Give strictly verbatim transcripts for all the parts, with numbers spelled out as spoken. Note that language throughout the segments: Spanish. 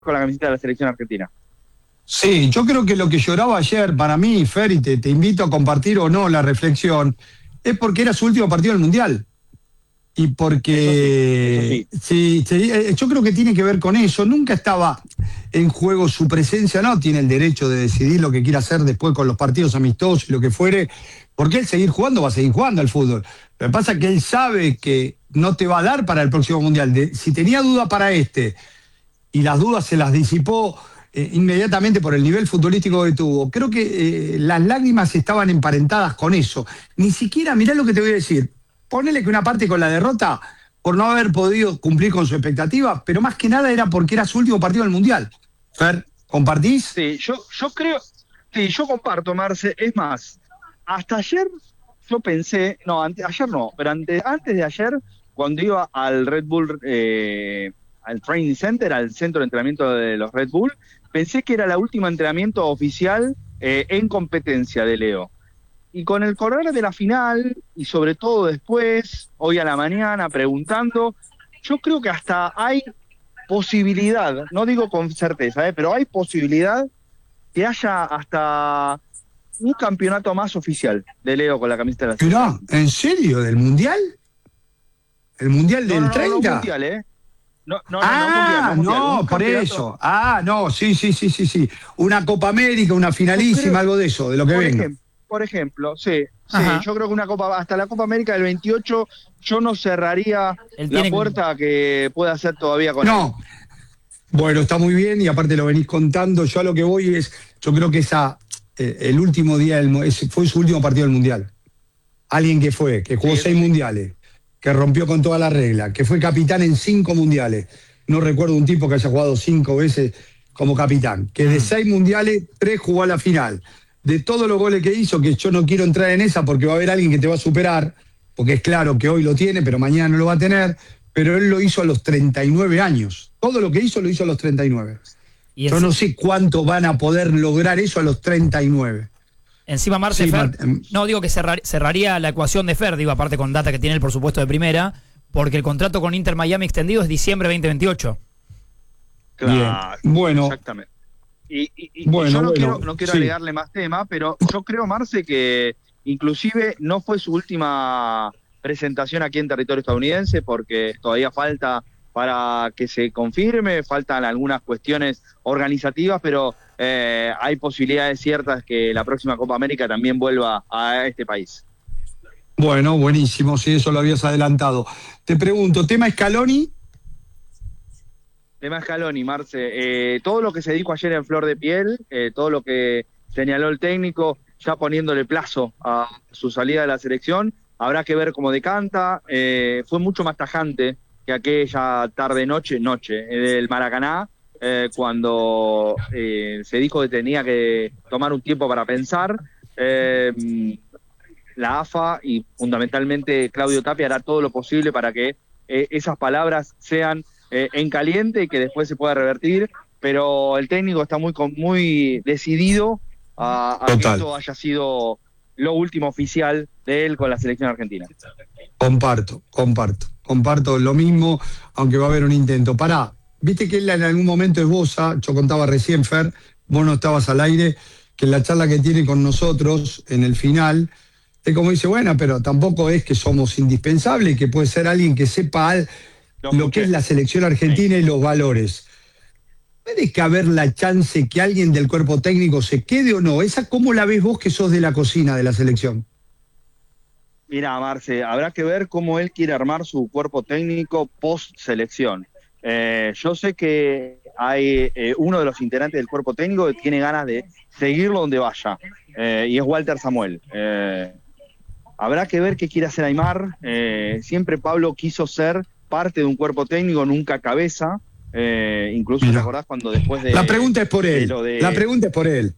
con la camiseta de la selección argentina. Sí, yo creo que lo que lloraba ayer, para mí, Fer, y te, te invito a compartir o no la reflexión, es porque era su último partido del Mundial. Y porque, Eso sí, eso sí. sí, sí, yo creo que tiene que ver con eso. Nunca estaba en juego su presencia, no tiene el derecho de decidir lo que quiera hacer después con los partidos amistosos y lo que fuere, porque él seguir jugando va a seguir jugando al fútbol. Lo que pasa es que él sabe que no te va a dar para el próximo Mundial. De, si tenía duda para este y las dudas se las disipó eh, inmediatamente por el nivel futbolístico que tuvo, creo que eh, las lágrimas estaban emparentadas con eso. Ni siquiera, mirá lo que te voy a decir, ponele que una parte con la derrota por no haber podido cumplir con su expectativa, pero más que nada era porque era su último partido del Mundial. Fer, ¿compartís? Sí, yo, yo creo, sí, yo comparto, Marce. Es más, hasta ayer yo pensé, no, ante, ayer no, pero ante, antes de ayer, cuando iba al Red Bull, eh, al Training Center, al centro de entrenamiento de los Red Bull, pensé que era el último entrenamiento oficial eh, en competencia de Leo. Y con el correr de la final, y sobre todo después, hoy a la mañana, preguntando, yo creo que hasta hay posibilidad, no digo con certeza, ¿eh? pero hay posibilidad que haya hasta un campeonato más oficial de Leo con la camiseta de la Pero, selección. ¿en serio? ¿Del Mundial? ¿El Mundial No, del no, no, treinta? no mundial, ¿eh? No, no, no, no mundial, Ah, no mundial. no, Un por campeonato, eso. Ah, no, sí, sí, sí, sí, sí. Una Copa América, una yo finalísima, creo, algo de eso, de lo que por venga. ejemplo, por ejemplo, sí, sí, Ajá. yo creo que una Copa, hasta la Copa América del veintiocho, yo no cerraría Él la tiene. puerta a que pueda hacer todavía con él. No, bueno, está muy bien y aparte lo venís contando. Yo a lo que voy es, yo creo que esa, eh, el último día, del, mu- ese fue su último partido del Mundial. Alguien que fue, que jugó Sí, eso seis sí. mundiales, que rompió con todas las reglas, que fue capitán en cinco mundiales. No recuerdo un tipo que haya jugado cinco veces como capitán. Que de seis mundiales, tres jugó a la final. De todos los goles que hizo, que yo no quiero entrar en esa porque va a haber alguien que te va a superar, porque es claro que hoy lo tiene, pero mañana no lo va a tener, pero él lo hizo a los treinta y nueve años. Todo lo que hizo lo hizo a los treinta y nueve. Y Yo enci- no sé cuánto van a poder lograr eso a los treinta y nueve. Encima, Marce, Sí, Fer, Mart- em- no digo que cerrar- cerraría la ecuación de Fer, digo, aparte con data que tiene él, por supuesto, de primera, porque el contrato con Inter Miami extendido es diciembre veinte veintiocho. Claro, Bien. Bueno. exactamente. Y, y- y Bueno, yo no bueno, quiero, no quiero sí. agregarle más tema, pero yo creo, Marce, que inclusive no fue su última presentación aquí en territorio estadounidense, porque todavía falta para que se confirme, faltan algunas cuestiones organizativas, pero eh, hay posibilidades ciertas que la próxima Copa América también vuelva a este país. Bueno, buenísimo, si eso lo habías adelantado. Te pregunto, tema Scaloni. Tema Scaloni, Marce, eh, todo lo que se dijo ayer en Flor de Piel, eh, todo lo que señaló el técnico, ya poniéndole plazo a su salida de la selección, habrá que ver cómo decanta. Eh, fue mucho más tajante que aquella tarde-noche, noche, eh, del Maracaná, eh, cuando eh, se dijo que tenía que tomar un tiempo para pensar. Eh, la A F A y fundamentalmente Claudio Tapia hará todo lo posible para que eh, esas palabras sean eh, en caliente y que después se pueda revertir, pero el técnico está muy, muy decidido a, a que Total. esto haya sido lo último oficial de él con la selección argentina. Comparto, comparto, comparto lo mismo, aunque va a haber un intento. Pará, viste que él en algún momento esboza, yo contaba recién, Fer, vos no estabas al aire, que en la charla que tiene con nosotros, en el final, es como dice, bueno, pero tampoco es que somos indispensables, que puede ser alguien que sepa al- Lo lo escuché. que es la selección argentina y los valores. ¿Puede caber la chance que alguien del cuerpo técnico se quede o no? ¿Esa cómo la ves vos que sos de la cocina de la selección? Mira, Marce, habrá que ver cómo él quiere armar su cuerpo técnico post-selección. Eh, yo sé que hay eh, uno de los integrantes del cuerpo técnico que tiene ganas de seguirlo donde vaya, eh, y es Walter Samuel. Eh, habrá que ver qué quiere hacer Aimar. Eh, siempre Pablo quiso ser parte de un cuerpo técnico, nunca cabeza. Eh, incluso, Mira. ¿te acordás cuando después de... La pregunta es por de él. lo de- La pregunta es por él.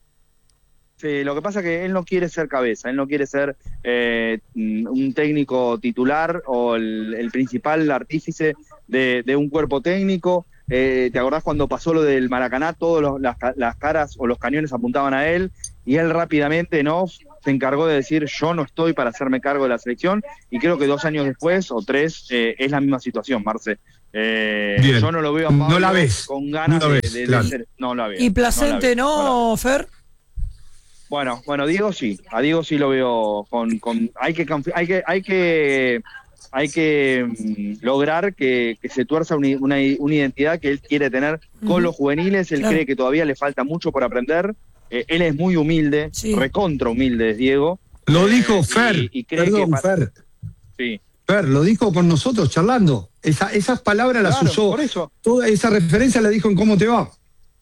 Sí, lo que pasa es que él no quiere ser cabeza, él no quiere ser eh, un técnico titular o el, el principal artífice de, de un cuerpo técnico. Eh, ¿te acordás cuando pasó lo del Maracaná? Todas las, las caras o los cañones apuntaban a él y él rápidamente no se encargó de decir yo no estoy para hacerme cargo de la selección, y creo que dos años después o tres eh, es la misma situación, Marce. Eh, yo no lo veo a Pablo no la ves, con ganas no la de, ves, de, de claro. ser, no la veo. Y Placente no, la veo, no, no la veo. Fer. Bueno, bueno, Diego sí, a Diego sí lo veo con, con hay que confi- hay que hay que hay que mm, lograr que, que se tuerza una, una, una identidad que él quiere tener con Ujú. los juveniles. Él Claro. cree que todavía le falta mucho por aprender. Eh, él es muy humilde, Sí. recontra humilde es Diego. Lo Eh, dijo y- Fer, y cree perdón, que pa- Fer. Sí. Fer, lo dijo con nosotros charlando. Esa, esas palabras las Claro, usó. por eso. Toda esa referencia la dijo en Cómo te va.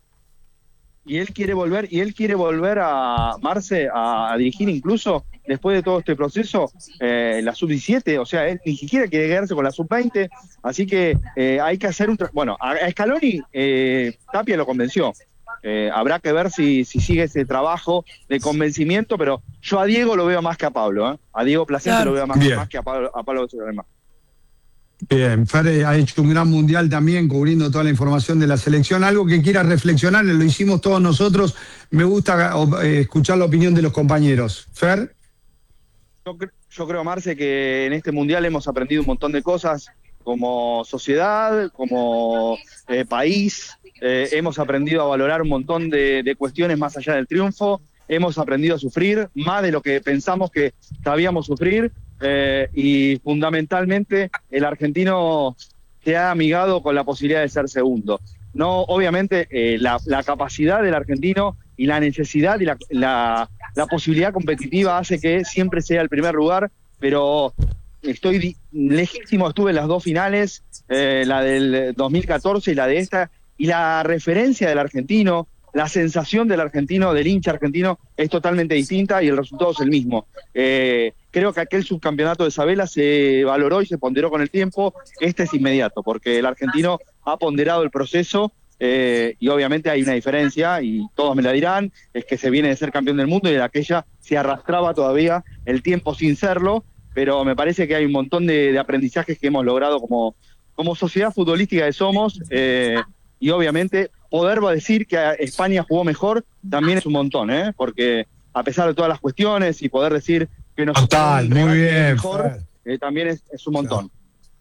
Y él quiere volver, y él quiere volver a Marce a, a dirigir incluso después de todo este proceso eh, la sub diecisiete, o sea, él ni siquiera quiere quedarse con la sub veinte, así que eh, hay que hacer un... tra- Bueno, a, a Scaloni eh, Tapia lo convenció. Eh, habrá que ver si, si sigue ese trabajo de convencimiento, pero yo a Diego lo veo más que a Pablo, ¿eh? A Diego Placente Claro. lo veo más, Bien. más que a Pablo, a Pablo Solerma. Bien, Fer ha hecho un gran mundial también, cubriendo toda la información de la selección. Algo que quiera reflexionar, lo hicimos todos nosotros. Me gusta eh, escuchar la opinión de los compañeros. Fer. Yo, cre- yo creo, Marce, que en este mundial hemos aprendido un montón de cosas como sociedad, como eh, país. Eh, hemos aprendido a valorar un montón de, de cuestiones más allá del triunfo. Hemos aprendido a sufrir más de lo que pensamos que sabíamos sufrir. Eh, y fundamentalmente el argentino se ha amigado con la posibilidad de ser segundo. No, obviamente eh, la, la capacidad del argentino y la necesidad y la, la, la posibilidad competitiva hace que siempre sea el primer lugar, pero estoy di- legítimo, estuve en las dos finales, eh, la del dos mil catorce y la de esta, y la referencia del argentino, la sensación del argentino, del hincha argentino, es totalmente distinta y el resultado es el mismo. Eh, creo que aquel subcampeonato de Sabela se valoró y se ponderó con el tiempo. Este es inmediato, porque el argentino ha ponderado el proceso eh, y obviamente hay una diferencia, y todos me la dirán, es que se viene de ser campeón del mundo y de aquella se arrastraba todavía el tiempo sin serlo, pero me parece que hay un montón de, de aprendizajes que hemos logrado como, como sociedad futbolística que somos, eh, y obviamente poder decir que España jugó mejor también es un montón, ¿eh? Porque a pesar de todas las cuestiones y poder decir que nos Total, muy bien, mejor, eh, también es, es un montón.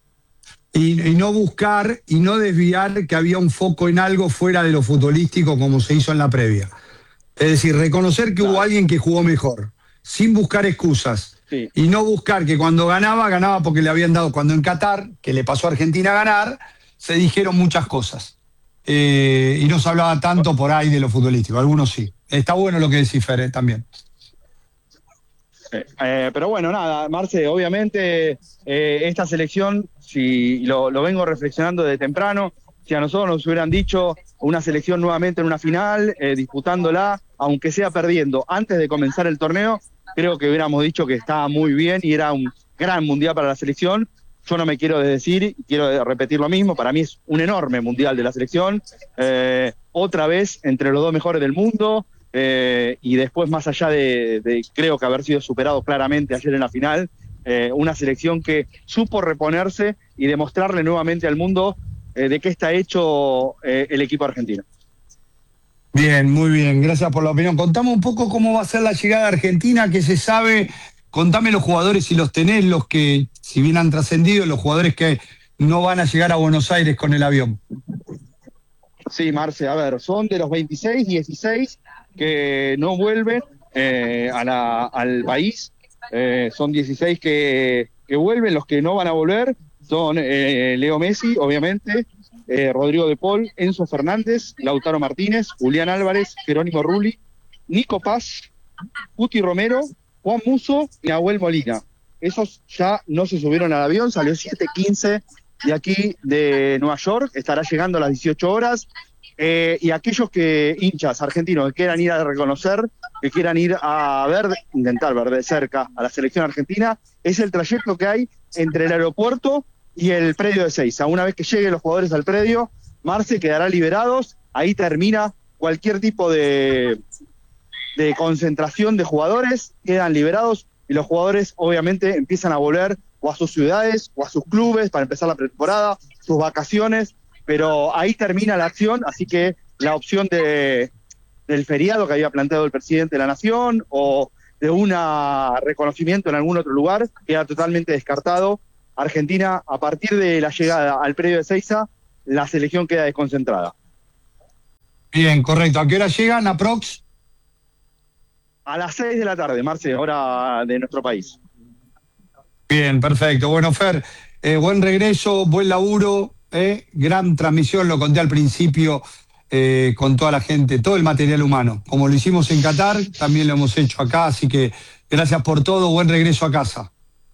Y, y no buscar y no desviar que había un foco en algo fuera de lo futbolístico como se hizo en la previa. Es decir, reconocer que Claro. hubo alguien que jugó mejor, sin buscar excusas. Sí. Y no buscar que cuando ganaba, ganaba porque le habían dado. Cuando en Qatar, que le pasó a Argentina a ganar, se dijeron muchas cosas. Eh, y no se hablaba tanto por ahí de lo futbolístico, algunos sí. Está bueno lo que decís, Fer, eh, también. Eh, eh, pero bueno, nada, Marce, obviamente eh, esta selección, si lo, lo vengo reflexionando desde temprano, si a nosotros nos hubieran dicho una selección nuevamente en una final, eh, disputándola, aunque sea perdiendo, antes de comenzar el torneo, creo que hubiéramos dicho que estaba muy bien y era un gran mundial para la selección. Yo no me quiero desdecir, quiero repetir lo mismo, para mí es un enorme mundial de la selección, eh, otra vez entre los dos mejores del mundo, eh, y después más allá de, de creo que haber sido superado claramente ayer en la final, eh, una selección que supo reponerse y demostrarle nuevamente al mundo eh, de qué está hecho eh, el equipo argentino. Bien, muy bien, gracias por la opinión. Contame un poco cómo va a ser la llegada a Argentina, qué se sabe. Contame los jugadores si los tenés, los que, si bien han trascendido, los jugadores que no van a llegar a Buenos Aires con el avión. Sí, Marce, a ver, son de los veintiséis, dieciséis que no vuelven eh, a la, al país. Eh, son dieciséis que, que vuelven, los que no van a volver son eh, Leo Messi, obviamente, eh, Rodrigo de Paul, Enzo Fernández, Lautaro Martínez, Julián Álvarez, Jerónimo Rulli, Nico Paz, Guti Romero, Juan Musso y Nahuel Molina. Esos ya no se subieron al avión, salió siete quince de aquí de Nueva York, estará llegando a las dieciocho horas. Eh, y aquellos que hinchas argentinos que quieran ir a reconocer, que quieran ir a ver, intentar ver de cerca a la selección argentina, es el trayecto que hay entre el aeropuerto y el predio de Ezeiza. Una vez que lleguen los jugadores al predio, Marce quedará liberados, ahí termina cualquier tipo de, de concentración de jugadores, quedan liberados y los jugadores obviamente empiezan a volver o a sus ciudades o a sus clubes para empezar la pretemporada, sus vacaciones, pero ahí termina la acción, así que la opción de, del feriado que había planteado el presidente de la Nación o de un reconocimiento en algún otro lugar, queda totalmente descartado. Argentina, a partir de la llegada al predio de Ezeiza, la selección queda desconcentrada. Bien, correcto. ¿A qué hora llegan, aprox? A las seis de la tarde, Marce, hora de nuestro país. Bien, perfecto. Bueno, Fer, eh, buen regreso, buen laburo, eh, gran transmisión, lo conté al principio, eh, con toda la gente, todo el material humano. Como lo hicimos en Qatar, también lo hemos hecho acá, así que gracias por todo, buen regreso a casa.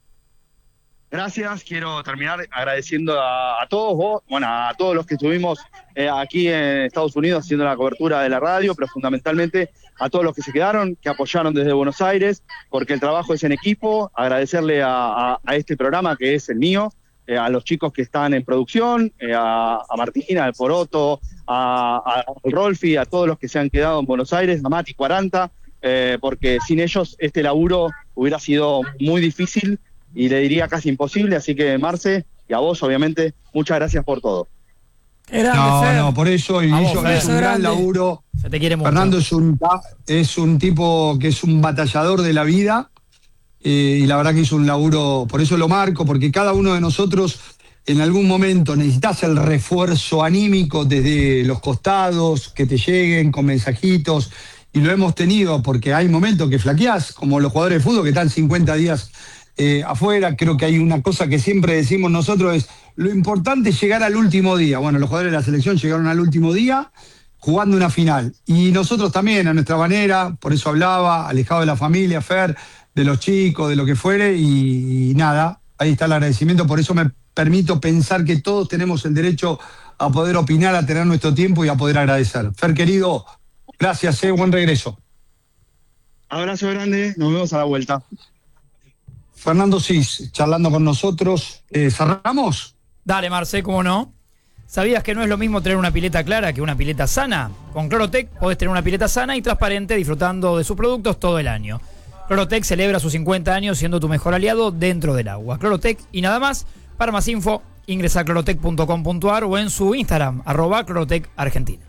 Gracias, quiero terminar agradeciendo a, a todos vos, bueno, a todos los que estuvimos eh, aquí en Estados Unidos haciendo la cobertura de la radio, pero fundamentalmente a todos los que se quedaron, que apoyaron desde Buenos Aires, porque el trabajo es en equipo. Agradecerle a, a, a este programa que es el mío, eh, a los chicos que están en producción, eh, a, a Martina, al Poroto, a, a, a Rolfi, a todos los que se han quedado en Buenos Aires, a Mati cuarenta, eh, porque sin ellos este laburo hubiera sido muy difícil y le diría casi imposible. Así que, Marce, y a vos, obviamente, muchas gracias por todo. Grande, no, Fer. no, por eso, y vos, eso Fer, es un gran laburo. Se te quiere mucho. Fernando es un, es un tipo que es un batallador de la vida, eh, y la verdad que hizo un laburo, por eso lo marco, porque cada uno de nosotros en algún momento necesitas el refuerzo anímico desde los costados, que te lleguen con mensajitos, y lo hemos tenido porque hay momentos que flaqueás, como los jugadores de fútbol que están cincuenta días Eh, afuera. Creo que hay una cosa que siempre decimos nosotros, es lo importante es llegar al último día. Bueno, los jugadores de la selección llegaron al último día jugando una final, y nosotros también a nuestra manera, por eso hablaba, alejado de la familia, Fer, de los chicos, de lo que fuere, y, y nada, ahí está el agradecimiento. Por eso me permito pensar que todos tenemos el derecho a poder opinar, a tener nuestro tiempo y a poder agradecer. Fer, querido, gracias, eh, buen regreso. Abrazo grande, nos vemos a la vuelta. Fernando Cis, charlando con nosotros. Eh, ¿Cerramos? Dale, Marce, ¿cómo no? ¿Sabías que no es lo mismo tener una pileta clara que una pileta sana? Con Clorotec podés tener una pileta sana y transparente, disfrutando de sus productos todo el año. Clorotec celebra sus cincuenta años siendo tu mejor aliado dentro del agua. Clorotec y nada más. Para más info, ingresa a clorotec punto com punto a r o en su Instagram, arroba Clorotec Argentina.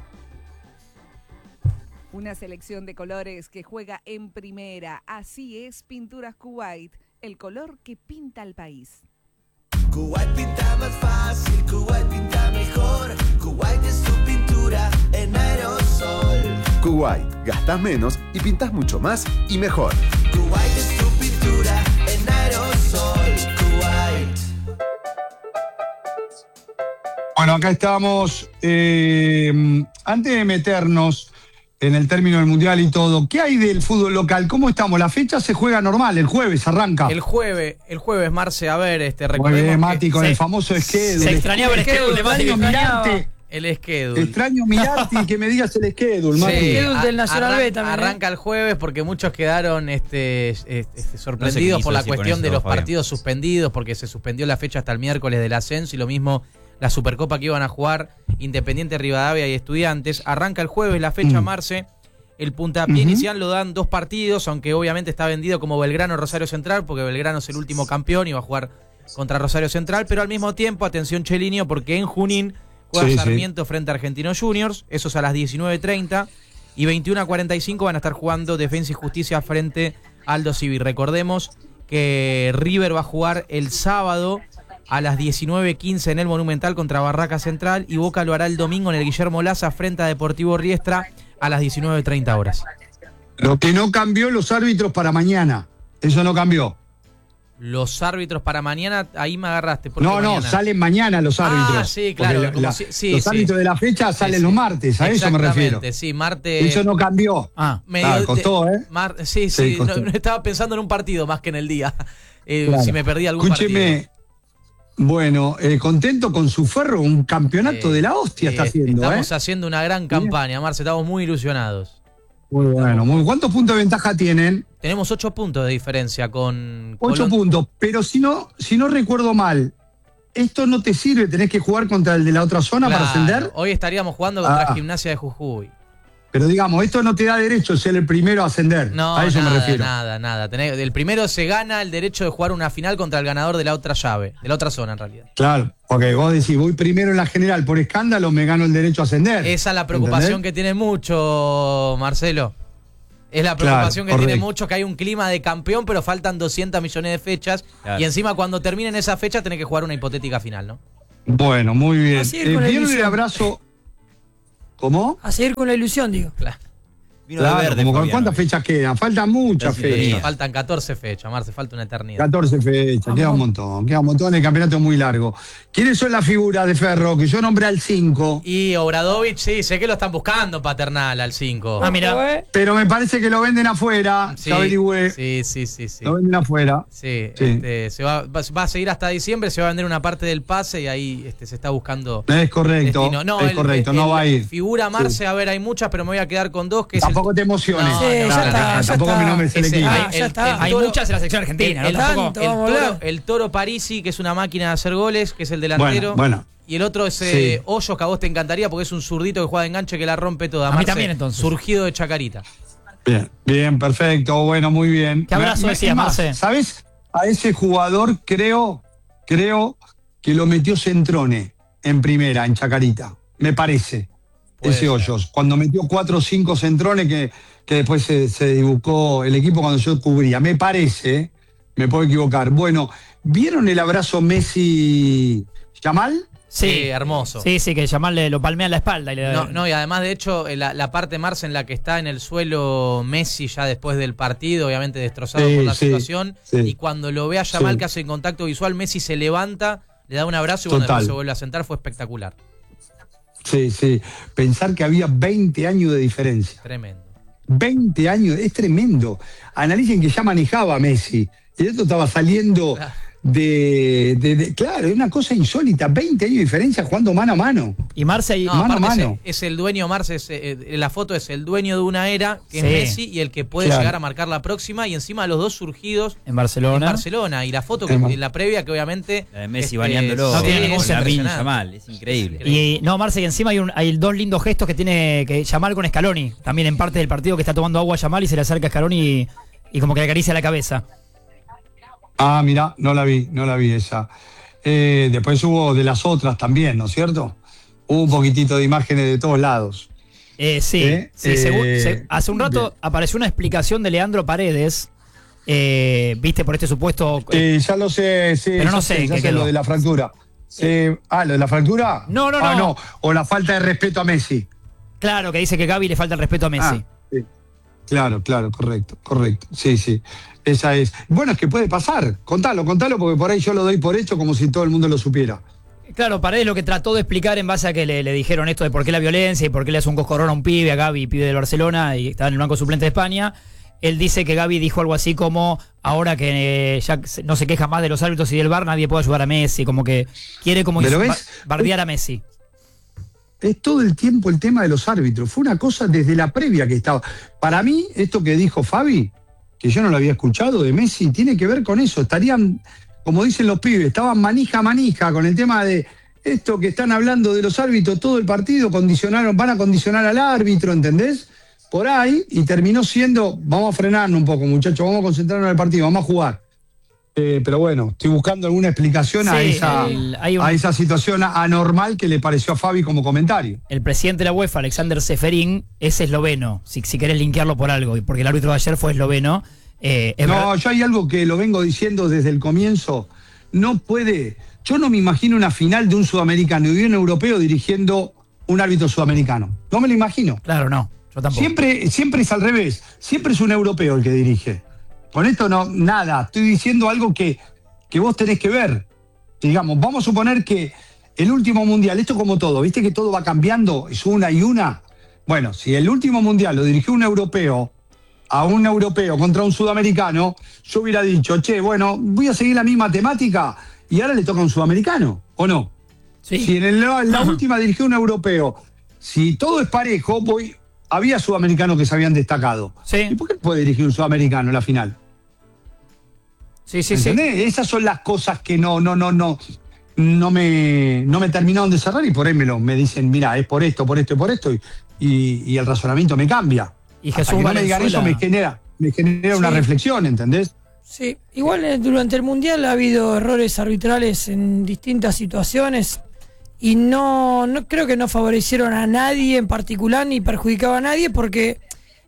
Una selección de colores que juega en primera. Así es Pinturas Kuwait. El color que pinta al país. Kuwait pinta más fácil, Kuwait pinta mejor. Kuwait es tu pintura en aerosol. Kuwait, gastás menos y pintás mucho más y mejor. Kuwait es tu pintura en aerosol. Kuwait. Bueno, acá estamos. Eh, antes de meternos en el término del Mundial y todo, ¿qué hay del fútbol local? ¿Cómo estamos? La fecha se juega normal, el jueves arranca. El jueves, el jueves, Marce, a ver, este recordemos bien, Mati, con se, el famoso schedule. Se extrañaba el schedule de Mati, mirarte. El schedule. Extraño mirarte y que me digas el schedule, Mati. Sí, El schedule del Nacional arran- B también. Arranca el jueves porque muchos quedaron este, este, este, sorprendidos No sé por la decir con cuestión eso, de los Fabián. partidos suspendidos, porque se suspendió la fecha hasta el miércoles del ascenso, y lo mismo la Supercopa que iban a jugar Independiente Rivadavia y Estudiantes. Arranca el jueves la fecha, Mm. Marce. El puntapié Uh-huh. inicial lo dan dos partidos, aunque obviamente está vendido como Belgrano-Rosario Central, porque Belgrano es el último campeón y va a jugar contra Rosario Central, pero al mismo tiempo, atención Chelinio, porque en Junín juega Sí, Sarmiento sí. frente a Argentinos Juniors, eso es a las diecinueve treinta, y veintiuno a cuarenta y cinco van a estar jugando Defensa y Justicia frente a Aldo Civi. Recordemos que River va a jugar el sábado a las diecinueve quince en el Monumental contra Barraca Central, y Boca lo hará el domingo en el Guillermo Laza frente a Deportivo Riestra a las diecinueve treinta horas. Lo que no cambió, los árbitros para mañana. Eso no cambió. Los árbitros para mañana, ahí me agarraste. ¿Por qué No, no, mañana? salen mañana los árbitros. Ah, sí, claro. Porque la- como la- si- sí, los sí. árbitros de la fecha salen Sí, los sí. martes, a eso me refiero. Exactamente, sí, martes. Eso no cambió. Ah, medio Ah, de- costó, ¿eh? mar- sí, Sí, sí, costó. no, no estaba pensando en un partido más que en el día. Eh, Claro. Si me perdí algún Escúcheme, partido. bueno, eh, contento con su Ferro, un campeonato Eh, de la hostia eh, está haciendo, Estamos ¿eh? haciendo una gran campaña, Marce, estamos muy ilusionados. Muy bueno, muy, ¿cuántos puntos de ventaja tienen? Tenemos ocho puntos de diferencia con Ocho Colón. puntos, pero si no, si no recuerdo mal, esto no te sirve, tenés que jugar contra el de la otra zona Claro, para ascender. hoy estaríamos jugando contra Ah. Gimnasia de Jujuy. Pero digamos, esto no te da derecho a ser el primero a ascender. No, a eso nada, me refiero. nada, nada. Tenés- el primero se gana el derecho de jugar una final contra el ganador de la otra llave, de la otra zona en realidad. Claro, porque vos decís, voy primero en la general por escándalo, me gano el derecho a ascender. Esa es la preocupación ¿Entendés? que tiene mucho, Marcelo. Es la preocupación Claro, que tiene correcto. mucho, que hay un clima de campeón, pero faltan doscientos millones de fechas. Claro. Y encima cuando terminen esa fecha tenés que jugar una hipotética final, ¿no? Bueno, muy bien. Así es Eh, con la ¿Vieron el ilusión. abrazo? ¿Cómo? A seguir con la ilusión, digo. Claro. Vino de Claro, verde, como con Fabián, ¿cuántas hoy. fechas quedan? Faltan muchas La sintonía. fechas. Faltan catorce fechas, Marce, falta una eternidad. catorce fechas, queda un montón, queda un montón, el campeonato es muy largo. ¿Quiénes son las figuras de Ferro? Que yo nombré al cinco, Y Obradovic, sí, sé que lo están buscando paternal al cinco. Ah, mira. pero me parece que lo venden afuera, Sí, ya averigüé, sí, sí, sí, sí. lo venden afuera. Sí, Sí. este, se va, va, va a seguir hasta diciembre, se va a vender una parte del pase y ahí este, se está buscando. Es correcto, destino. No, es el- correcto, el- no va a ir. Figura Marce, Sí. a ver, hay muchas, pero me voy a quedar con dos. Que Tampoco es te el, emociones. No, Sí, no, ya no, está, no, ya tampoco está. mi nombre es el Ese- equipo. Ah, hay- ya el- está. el Hay toro- muchas en la selección argentina, el, ¿no? el- Tampoco- Tanto, el vamos a toro, hablar. el Toro Parisi, que es una máquina de hacer goles, que es el delantero. Bueno, bueno. Y el otro es eh, Sí. Hoyos, que a vos te encantaría porque es un zurdito que juega de enganche que la rompe toda. A mí Marce, también, entonces. Surgido de Chacarita. Bien, bien, perfecto, bueno, muy bien. ¿Qué abrazo Me- decías, es más, Marce? ¿sabes? A ese jugador creo, creo que lo metió Centrone en primera, en Chacarita. Me parece. Puede ese ser. Hoyos. Cuando metió cuatro o cinco Centrones que, que después se, se dibujó el equipo cuando yo cubría. Me parece, me puedo equivocar. Bueno, ¿vieron el abrazo Messi-Yamal? Sí, Sí, hermoso. Sí, sí, que llamarle lo palmea en la espalda. Y le, No, no, y además, de hecho, la, la parte Marce en la que está en el suelo Messi ya después del partido, obviamente destrozado Sí, por la sí, situación, sí. y cuando lo ve a Yamal Sí. que hace contacto visual, Messi se levanta, le da un abrazo y cuando Total. después se vuelve a sentar fue espectacular. Sí, sí. Pensar que había veinte años de diferencia. Tremendo. veinte años, es tremendo. Analicen que ya manejaba Messi. Y esto estaba saliendo Claro. de, de- de- Claro, es una cosa insólita. veinte años de diferencia jugando mano a mano. Y Marce y- No, Mano a aparte mano. Es, es el dueño, Marce, es, eh, la foto es el dueño de una era, que Sí. es Messi, y el que puede Claro. llegar a marcar la próxima, y encima los dos surgidos en Barcelona. en Barcelona. Y la foto que Hermoso. en la previa, que obviamente. La de Messi este, bañándolo. no tiene sí, ningún es sentido. Lamine impresionante. Yamal, es increíble. Y no, Marce, y encima hay, un, hay dos lindos gestos que tiene que Yamal con Scaloni. También en parte del partido que está tomando agua Yamal y se le acerca a Scaloni y, y como que le acaricia la cabeza. Ah, mira, no la vi, no la vi esa. Eh, después hubo de las otras también, ¿no es cierto? Hubo un poquitito de imágenes de todos lados. Eh, sí, Eh, sí, eh, según- se- hace un rato bien. apareció una explicación de Leandro Paredes, eh, viste, por este supuesto... Eh, ya lo sé, sí, Pero no ya sé sé, en ya qué sé quedó. lo de la fractura. Eh, ah, lo de la fractura. No, no, Ah, no. no. O la falta de respeto a Messi. Claro, que dice que Gaby le falta el respeto a Messi. Ah, sí. Claro, claro, correcto, correcto. Sí, sí. Esa es. Bueno, es que puede pasar. Contalo, contalo, porque por ahí yo lo doy por hecho como si todo el mundo lo supiera. Claro, Paredes lo que trató de explicar en base a que le, le dijeron esto de por qué la violencia y por qué le hace un coscorrón a un pibe, a Gaby, pibe del Barcelona, y estaba en el banco suplente de España. Él dice que Gaby dijo algo así como, ahora que eh, ya se- no se queja más de los árbitros y del V A R, nadie puede ayudar a Messi, como que quiere como Pero insu- ves- ba- bardear a Messi. Es todo el tiempo el tema de los árbitros. Fue una cosa desde la previa que estaba. Para mí, esto que dijo Fabi, que yo no lo había escuchado de Messi, tiene que ver con eso. Estarían, como dicen los pibes, estaban manija a manija con el tema de esto que están hablando de los árbitros, todo el partido condicionaron, van a condicionar al árbitro, ¿entendés? Por ahí, y terminó siendo, vamos a frenarnos un poco, muchachos, vamos a concentrarnos en el partido, vamos a jugar. Eh, pero bueno, estoy buscando alguna explicación a, Sí, esa, el- hay un- a esa situación anormal que le pareció a Fabi como comentario. El presidente de la UEFA, Alexander Seferín, es esloveno, si, si querés linkearlo por algo, y porque el árbitro de ayer fue esloveno. eh, es No, verdad- yo hay algo que lo vengo diciendo desde el comienzo. No puede. Yo no me imagino una final de un sudamericano y de un europeo dirigiendo un árbitro sudamericano. No me lo imagino. Claro, no, yo tampoco. Siempre, siempre es al revés. Siempre es un europeo el que dirige. Con esto no, nada. Estoy diciendo algo que, que vos tenés que ver. Digamos, vamos a suponer que el último mundial, esto como todo, viste que todo va cambiando, es una y una. Bueno, si el último mundial lo dirigió un europeo, a un europeo contra un sudamericano, yo hubiera dicho, che, bueno, voy a seguir la misma temática y ahora le toca a un sudamericano, ¿o no? Sí. Si en, el- en la última dirigió un europeo, si todo es parejo, voy, había sudamericanos que se habían destacado. Sí. ¿Y por qué puede dirigir un sudamericano en la final? Sí, sí, sí. ¿Entendés? Esas son las cosas que no, no, no, no, no me, no me terminaron de cerrar y por ahí me, lo, me dicen, mira, es por esto, por esto y por esto, y, y, y el razonamiento me cambia. Y Hasta Jesús que no me digan eso Valenzuela- me genera, me genera una Sí. reflexión, ¿entendés? Sí, igual eh, durante el Mundial ha habido errores arbitrales en distintas situaciones y no, no creo que no favorecieron a nadie en particular ni perjudicaban a nadie porque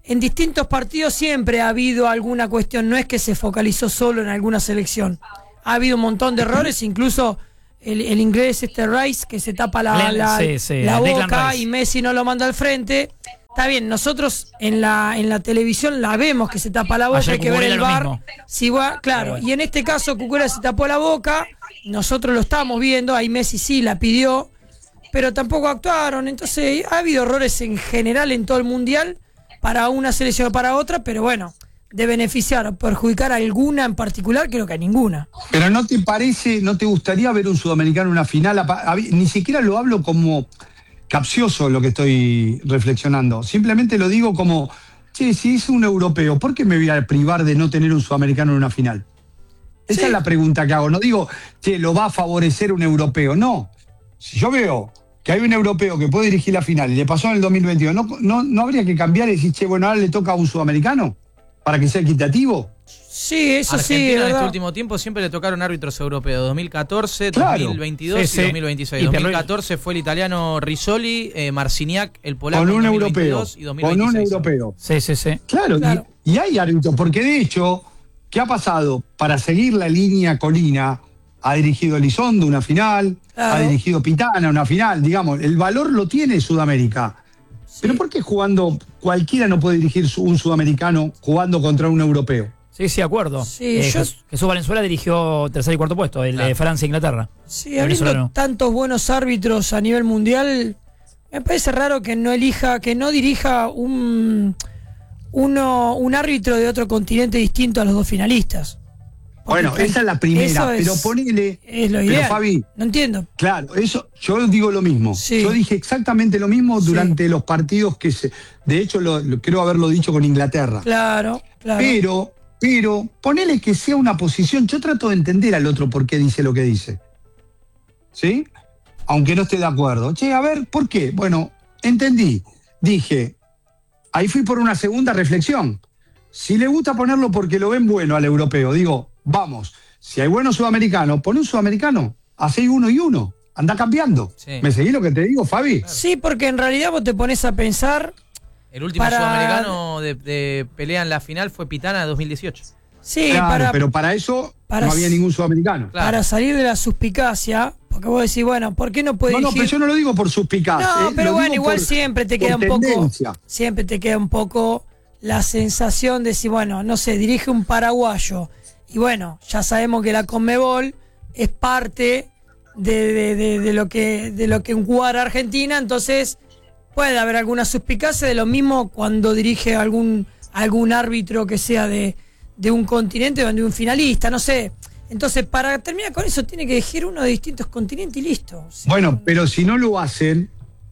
en distintos partidos siempre ha habido alguna cuestión, no es que se focalizó solo en alguna selección. Ha habido un montón de errores, incluso el, el inglés este Rice que se tapa la, Glenn, la, sí, sí, la Declan boca Rice. y Messi no lo manda al frente. Está bien, nosotros en la en la televisión la vemos que se tapa la boca, Ayer hay que ver Cucurella el lo V A R. mismo. Si va, claro, y en este caso Cucurella se tapó la boca, nosotros lo estamos viendo, ahí Messi sí la pidió, pero tampoco actuaron. Entonces ha habido errores en general en todo el mundial, para una selección o para otra, pero bueno, de beneficiar o perjudicar a alguna en particular, creo que a ninguna. Pero ¿no te parece, no te gustaría ver un sudamericano en una final? A- a- Ni siquiera lo hablo como capcioso lo que estoy reflexionando. Simplemente lo digo como, che, si es un europeo, ¿por qué me voy a privar de no tener un sudamericano en una final? Esa Sí. es la pregunta que hago. No digo, che, lo va a favorecer un europeo. No. Si yo veo que hay un europeo que puede dirigir la final y le pasó en el dos mil veintidós, ¿no, no, no habría que cambiar y decir, che, bueno, ahora le toca a un sudamericano para que sea equitativo? Sí, eso sí, Argentina es en este verdad. último tiempo siempre le tocaron árbitros europeos, dos mil catorce, Claro. dos mil veintidós Sí, sí. y dos mil veintiséis. Y dos mil Perrelli. catorce fue el italiano Rizzoli, eh, Marciniak, el polaco Con un en europeo. dos mil veintidós y dos mil Con un veintiséis. europeo. Sí, sí, sí. Claro, Claro. Y, y hay árbitros, porque de hecho, ¿qué ha pasado? Para seguir la línea Colina, ha dirigido Elizondo una final, Claro. ha dirigido Pitana una final, digamos, el valor lo tiene Sudamérica. Pero ¿por qué jugando, cualquiera no puede dirigir su- un sudamericano jugando contra un europeo? Sí, sí, de acuerdo. Sí, Eh, yo- Jes- Jesús Valenzuela dirigió tercer y cuarto puesto, el de Claro. Francia-Inglaterra. Sí, El habiendo venezolano. tantos buenos árbitros a nivel mundial, me parece raro que no elija, que no dirija un uno un árbitro de otro continente distinto a los dos finalistas. Porque Bueno, que- esa es la primera, eso es- pero ponele... es lo pero ideal. Fabi, No entiendo. claro, eso yo digo lo mismo. Sí. Yo dije exactamente lo mismo Sí. durante los partidos que se... De hecho, lo, lo- creo haberlo dicho con Inglaterra. Claro, claro. Pero, pero, ponele que sea una posición. Yo trato de entender al otro por qué dice lo que dice. ¿Sí? Aunque no esté de acuerdo. Che, a ver, ¿por qué? Bueno, entendí. Dije, ahí fui por una segunda reflexión. Si le gusta ponerlo porque lo ven bueno al europeo, digo, vamos, si hay buenos sudamericanos, pon un sudamericano, hacé uno y uno, anda cambiando. Sí. ¿Me seguís lo que te digo, Fabi? Sí, porque en realidad vos te pones a pensar. El último Para- sudamericano de, de pelea en la final fue Pitana de dos mil dieciocho. Sí, Claro, para, pero para eso para no había s- ningún sudamericano. Claro. para salir de la suspicacia, porque vos decís, bueno, ¿por qué no puede No, no, dirigir? pero yo no lo digo por suspicaz. No, eh, pero lo bueno, digo igual por- siempre te por queda un poco. tendencia. Siempre te queda un poco la sensación de si, bueno, no sé, dirige un paraguayo. Y bueno, ya sabemos que la Conmebol es parte de, de- de- de lo que de lo que jugar Argentina, entonces puede haber alguna suspicacia de lo mismo cuando dirige algún algún árbitro que sea de, de un continente o de un finalista, no sé. Entonces, para terminar con eso, tiene que elegir uno de distintos continentes y listo. O sea, Bueno, pero si no lo hacen,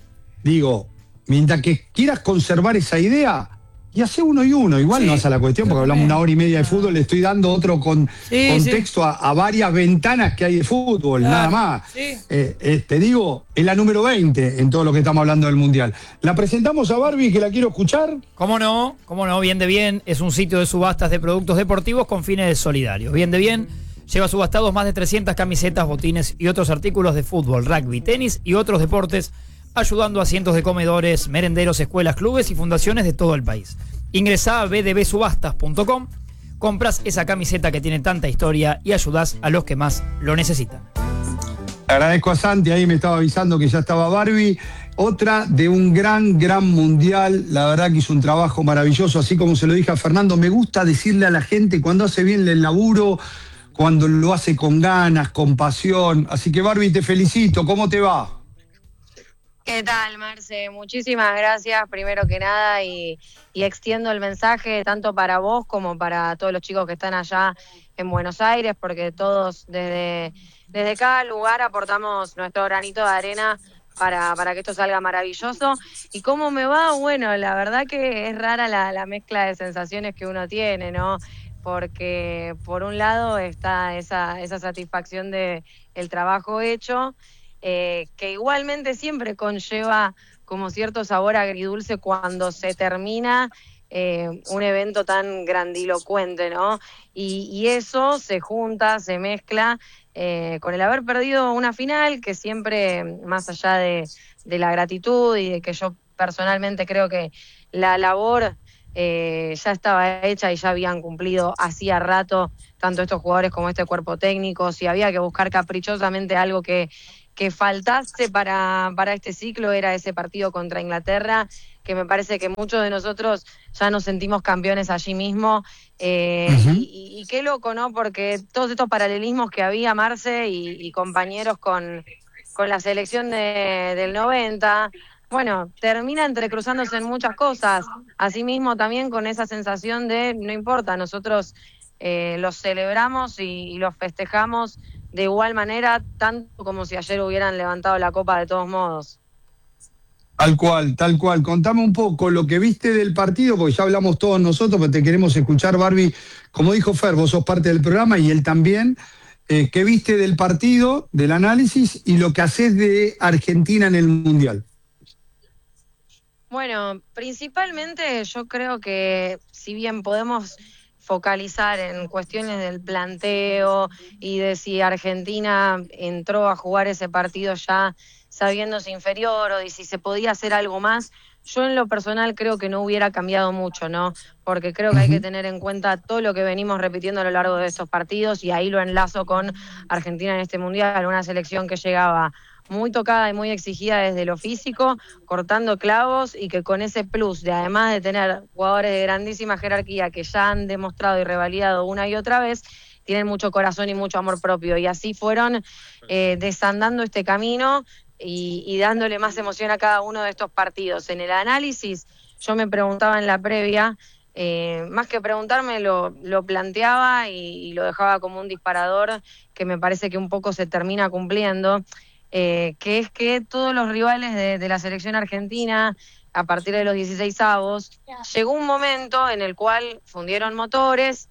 digo, mientras que quieras conservar esa idea, y hace uno y uno, igual Sí, no hace la cuestión, porque hablamos una hora y media de fútbol, le estoy dando otro con, Sí, contexto a, a varias ventanas que hay de fútbol, Claro, nada más. sí. Eh, eh, te digo, es la número veinte en todo lo que estamos hablando del Mundial. La presentamos a Barbie, que la quiero escuchar. ¿Cómo no? ¿Cómo no? Bien de Bien es un sitio de subastas de productos deportivos con fines solidarios. Bien de Bien lleva subastados más de trescientas camisetas, botines y otros artículos de fútbol, rugby, tenis y otros deportes, ayudando a cientos de comedores, merenderos, escuelas, clubes y fundaciones de todo el país. Ingresá a b d b subastas punto com, compras esa camiseta que tiene tanta historia y ayudás a los que más lo necesitan. Agradezco a Santi, ahí me estaba avisando que ya estaba Barbie. Otra de un gran, gran mundial. La verdad que hizo un trabajo maravilloso, así como se lo dije a Fernando. Me gusta decirle a la gente cuando hace bien el laburo, cuando lo hace con ganas, con pasión. Así que Barbie, te felicito. ¿Cómo te va? ¿Qué tal, Marce? Muchísimas gracias, primero que nada, y, y extiendo el mensaje tanto para vos como para todos los chicos que están allá en Buenos Aires, porque todos desde, desde cada lugar aportamos nuestro granito de arena para, para que esto salga maravilloso. ¿Y cómo me va? Bueno, la verdad que es rara la, la mezcla de sensaciones que uno tiene, ¿no? Porque por un lado está esa, esa satisfacción de el trabajo hecho, Eh, que igualmente siempre conlleva como cierto sabor agridulce cuando se termina eh, un evento tan grandilocuente, ¿no? Y, y eso se junta, se mezcla eh, con el haber perdido una final que siempre, más allá de, de la gratitud y de que yo personalmente creo que la labor eh, ya estaba hecha y ya habían cumplido hacía rato tanto estos jugadores como este cuerpo técnico. Si había que buscar caprichosamente algo que, que faltase para, para este ciclo, era ese partido contra Inglaterra, que me parece que muchos de nosotros ya nos sentimos campeones allí mismo. Eh, uh-huh. y, y qué loco, ¿no? Porque todos estos paralelismos que había, Marce, y, y compañeros con, con la selección de, del noventa, bueno, termina entrecruzándose en muchas cosas. Asimismo también con esa sensación de, no importa, nosotros eh, los celebramos y, y los festejamos de igual manera, tanto como si ayer hubieran levantado la copa de todos modos. Tal cual, tal cual. Contame un poco lo que viste del partido, porque ya hablamos todos nosotros, pero te queremos escuchar, Barbie. Como dijo Fer, vos sos parte del programa y él también. Eh, ¿Qué viste del partido, del análisis y lo que haces de Argentina en el Mundial? Bueno, principalmente yo creo que si bien podemos focalizar en cuestiones del planteo y de si Argentina entró a jugar ese partido ya sabiéndose inferior o de si se podía hacer algo más, yo en lo personal creo que no hubiera cambiado mucho, ¿no? Porque creo que hay que tener en cuenta todo lo que venimos repitiendo a lo largo de estos partidos, y ahí lo enlazo con Argentina en este Mundial, una selección que llegaba muy tocada y muy exigida desde lo físico, cortando clavos, y que con ese plus de, además de tener jugadores de grandísima jerarquía que ya han demostrado y revalidado una y otra vez, tienen mucho corazón y mucho amor propio, y así fueron eh, desandando este camino y, y dándole más emoción a cada uno de estos partidos. En el análisis, yo me preguntaba en la previa, eh, más que preguntarme lo, lo planteaba y, y lo dejaba como un disparador que me parece que un poco se termina cumpliendo, eh, que es que todos los rivales de, de la selección argentina, a partir de los dieciseisavos, llegó un momento en el cual fundieron motores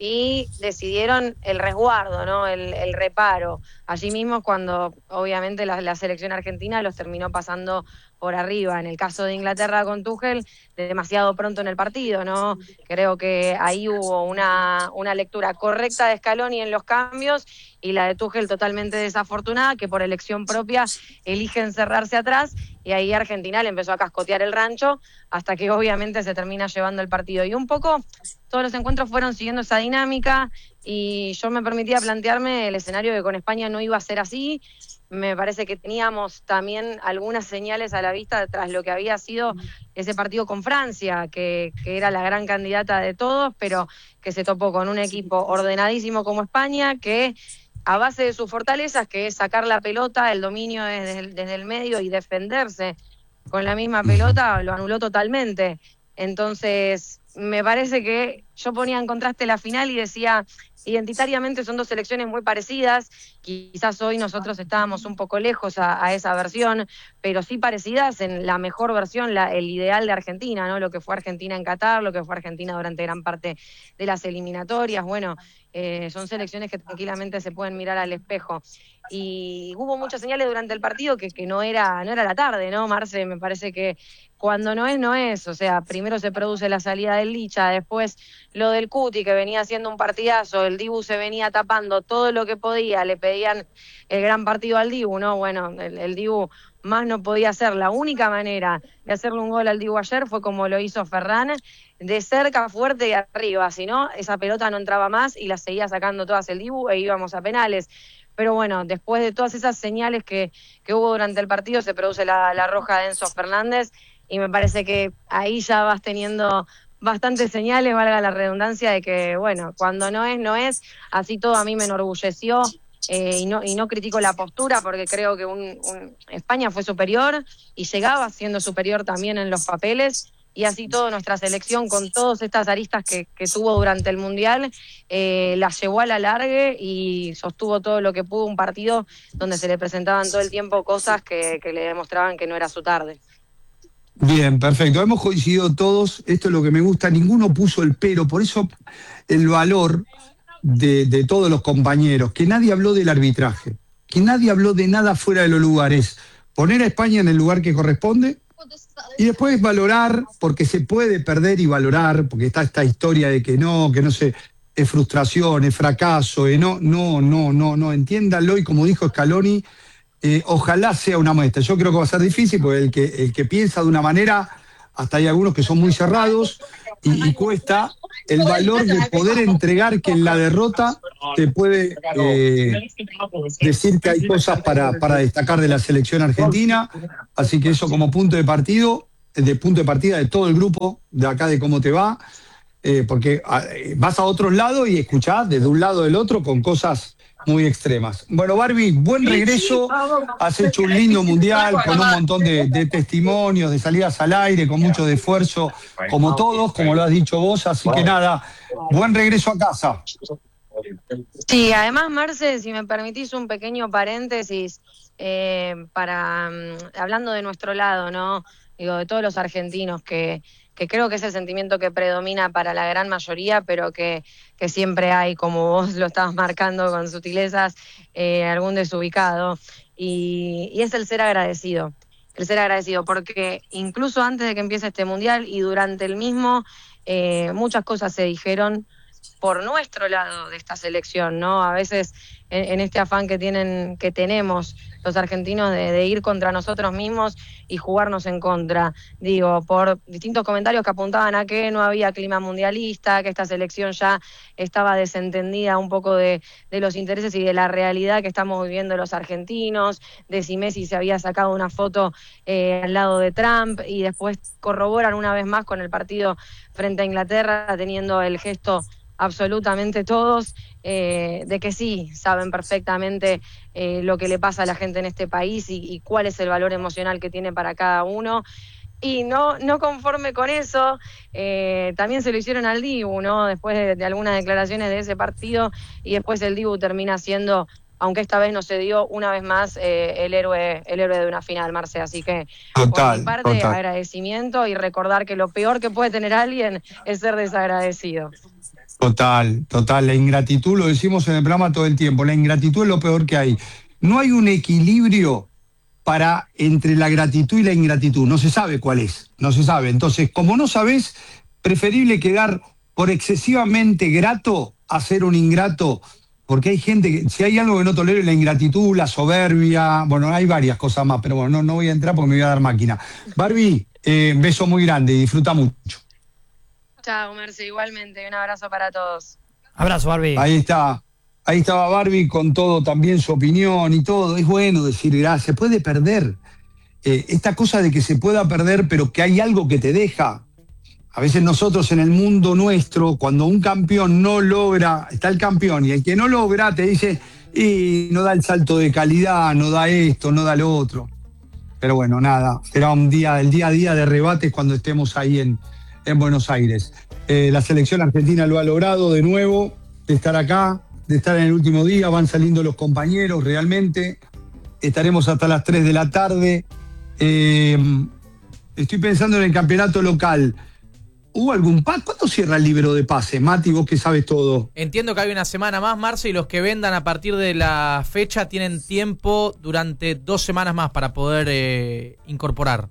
y decidieron el resguardo, ¿no? El, el reparo. Allí mismo cuando obviamente la, la selección argentina los terminó pasando por arriba. En el caso de Inglaterra con Tuchel, demasiado pronto en el partido, ¿no? Creo que ahí hubo una, una lectura correcta de Scaloni en los cambios, y la de Tuchel totalmente desafortunada, que por elección propia elige encerrarse atrás, y ahí Argentina le empezó a cascotear el rancho hasta que obviamente se termina llevando el partido. Y un poco todos los encuentros fueron siguiendo esa dinámica, y yo me permitía plantearme el escenario que con España no iba a ser así. Me parece que teníamos también algunas señales a la vista tras lo que había sido ese partido con Francia, que, que era la gran candidata de todos, pero que se topó con un equipo ordenadísimo como España, que a base de sus fortalezas, que es sacar la pelota, el dominio desde el, desde el medio y defenderse con la misma pelota, lo anuló totalmente. Entonces, me parece que yo ponía en contraste la final y decía, identitariamente son dos selecciones muy parecidas, quizás hoy nosotros estábamos un poco lejos a, a esa versión, pero sí parecidas en la mejor versión, la, el ideal de Argentina, ¿no? Lo que fue Argentina en Qatar, lo que fue Argentina durante gran parte de las eliminatorias. Bueno, eh, son selecciones que tranquilamente se pueden mirar al espejo. Y hubo muchas señales durante el partido que, que no era no era la tarde, ¿no, Marce? Me parece que cuando no es, no es. O sea, primero se produce la salida del Licha, después lo del Cuti, que venía haciendo un partidazo, el Dibu se venía tapando todo lo que podía, le pedían el gran partido al Dibu, ¿no? Bueno, el, el Dibu más no podía hacer. La única manera de hacerle un gol al Dibu ayer fue como lo hizo Ferran, de cerca, fuerte y arriba, si no, esa pelota no entraba más y la seguía sacando todas el Dibu e íbamos a penales. Pero bueno, después de todas esas señales que, que hubo durante el partido, se produce la, la roja de Enzo Fernández, y me parece que ahí ya vas teniendo bastantes señales, valga la redundancia, de que, bueno, cuando no es, no es. Así todo a mí me enorgulleció, eh, y, no, y no critico la postura, porque creo que un, un, España fue superior y llegaba siendo superior también en los papeles. Y así todo nuestra selección, con todas estas aristas que, que tuvo durante el Mundial, eh, la llevó a la largue y sostuvo todo lo que pudo, un partido donde se le presentaban todo el tiempo cosas que, que le demostraban que no era su tarde. Bien, perfecto. Hemos coincidido todos, esto es lo que me gusta, ninguno puso el pero, por eso el valor de, de todos los compañeros, que nadie habló del arbitraje, que nadie habló de nada fuera de los lugares, poner a España en el lugar que corresponde, y después valorar, porque se puede perder y valorar, porque está esta historia de que no, que no se, es frustración, es fracaso, eh, no, no, no, no, no, entiéndalo, y como dijo Scaloni, eh, ojalá sea una muestra. Yo creo que va a ser difícil, porque el que, el que piensa de una manera, hasta hay algunos que son muy cerrados, y, y cuesta el valor de poder entregar que en la derrota te puede eh, decir que hay cosas para, para destacar de la selección argentina. Así que eso como punto de partido, de punto de partida de todo el grupo de acá de Cómo Te Va, eh, porque a, vas a otros lados y escuchás desde un lado del otro con cosas muy extremas. Bueno, Barbie, buen regreso. Has hecho un lindo mundial con un montón de, de testimonios, de salidas al aire, con mucho de esfuerzo, como todos, como lo has dicho vos. Así que nada, buen regreso a casa. Sí, además, Marce, si me permitís un pequeño paréntesis, eh, para um, hablando de nuestro lado, ¿no? Digo, de todos los argentinos, que, que creo que es el sentimiento que predomina para la gran mayoría, pero que, que siempre hay, como vos lo estabas marcando con sutilezas, eh, algún desubicado, y, y es el ser agradecido. El ser agradecido, porque incluso antes de que empiece este mundial y durante el mismo, eh, muchas cosas se dijeron por nuestro lado de esta selección, ¿no? A veces en, en este afán que tienen, que tenemos los argentinos de, de ir contra nosotros mismos y jugarnos en contra, digo, por distintos comentarios que apuntaban a que no había clima mundialista, que esta selección ya estaba desentendida un poco de, de los intereses y de la realidad que estamos viviendo los argentinos, de si Messi se había sacado una foto eh, al lado de Trump, y después corroboran una vez más con el partido frente a Inglaterra, teniendo el gesto absolutamente todos, eh, de que sí, saben perfectamente eh, lo que le pasa a la gente en este país y, y cuál es el valor emocional que tiene para cada uno. Y no, no conforme con eso, eh, también se lo hicieron al Dibu, ¿no? Después de, de algunas declaraciones de ese partido, y después el Dibu termina siendo, aunque esta vez no se dio, una vez más eh, el héroe el héroe de una final, Marce. Así que, total, por mi parte, total. agradecimiento, y recordar que lo peor que puede tener alguien es ser desagradecido. Total, total. La ingratitud, lo decimos en el programa todo el tiempo, la ingratitud es lo peor que hay. No hay un equilibrio para entre la gratitud y la ingratitud. No se sabe cuál es, no se sabe. Entonces, como no sabes, preferible quedar por excesivamente grato a ser un ingrato, porque hay gente que, si hay algo que no tolero, es la ingratitud, la soberbia, bueno, hay varias cosas más, pero bueno, no, no voy a entrar porque me voy a dar máquina. Barbie, eh, beso muy grande y disfruta mucho. Chao, Merce, igualmente. Un abrazo para todos. Abrazo, Barbie. Ahí está. Ahí estaba Barbie con todo, también su opinión y todo. Es bueno decir gracias. Se puede perder. Eh, esta cosa de que se pueda perder, pero que hay algo que te deja. A veces nosotros en el mundo nuestro, cuando un campeón no logra, está el campeón, y el que no logra te dice, y no da el salto de calidad, no da esto, no da lo otro. Pero bueno, nada. Será un día, el día a día de rebates cuando estemos ahí en, en Buenos Aires. Eh, la selección argentina lo ha logrado de nuevo, de estar acá, de estar en el último día, van saliendo los compañeros realmente, estaremos hasta las tres de la tarde. Eh, estoy pensando en el campeonato local. ¿Hubo algún pase? ¿Cuándo cierra el libro de pases, Mati, vos que sabes todo? Entiendo que hay una semana más, Marce, y los que vendan a partir de la fecha tienen tiempo durante dos semanas más para poder eh, incorporar.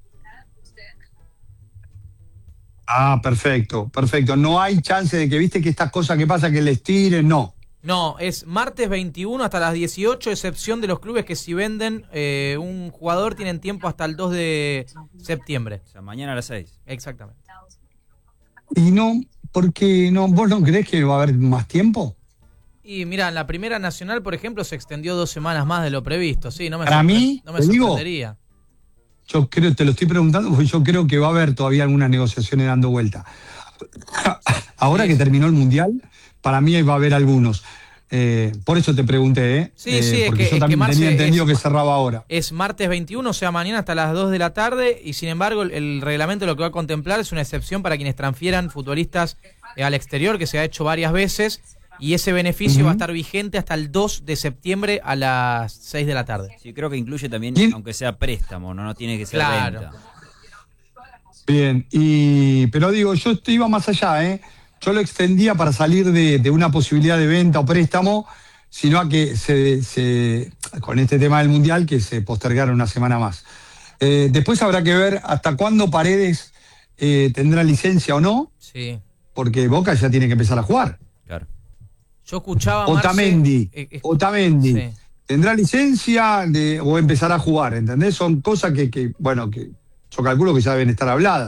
Ah, perfecto, perfecto. No hay chance de que, viste, que estas cosas que pasa que les tiren, no. No, es martes veintiuno hasta las dieciocho, excepción de los clubes que si venden eh, un jugador tienen tiempo hasta el dos de septiembre. O sea, mañana a las seis. Exactamente. Y no, porque no, ¿vos no creés que va a haber más tiempo? Y mira, en la Primera Nacional, por ejemplo, se extendió dos semanas más de lo previsto. Sí, no me, Para mí, no me te digo, sorprendería. Yo creo, te lo estoy preguntando, porque yo creo que va a haber todavía algunas negociaciones dando vuelta. Ahora que terminó el Mundial, para mí va a haber algunos. Eh, por eso te pregunté, ¿eh? Sí, sí, eh, es porque que, yo es también que Marce tenía entendido es, que cerraba ahora. Es martes veintiuno, o sea, mañana hasta las dos de la tarde, y sin embargo el, el reglamento lo que va a contemplar es una excepción para quienes transfieran futbolistas eh, al exterior, que se ha hecho varias veces, y ese beneficio uh-huh. va a estar vigente hasta el dos de septiembre a las seis de la tarde. Sí, creo que incluye también, ¿Bien? aunque sea préstamo, no, no tiene que ser Claro. venta. Bien, y pero digo, yo iba más allá, ¿eh? Yo lo extendía para salir de, de una posibilidad de venta o préstamo, sino a que se, se con este tema del Mundial que se postergara una semana más. Eh, después habrá que ver hasta cuándo Paredes eh, tendrá licencia o no, Sí. porque Boca ya tiene que empezar a jugar. Claro. Yo escuchaba a Otamendi, Marce, eh, eh, Otamendi, sí. ¿tendrá licencia de, o empezará a jugar? ¿Entendés? Son cosas que, que, bueno, que yo calculo que ya deben estar habladas.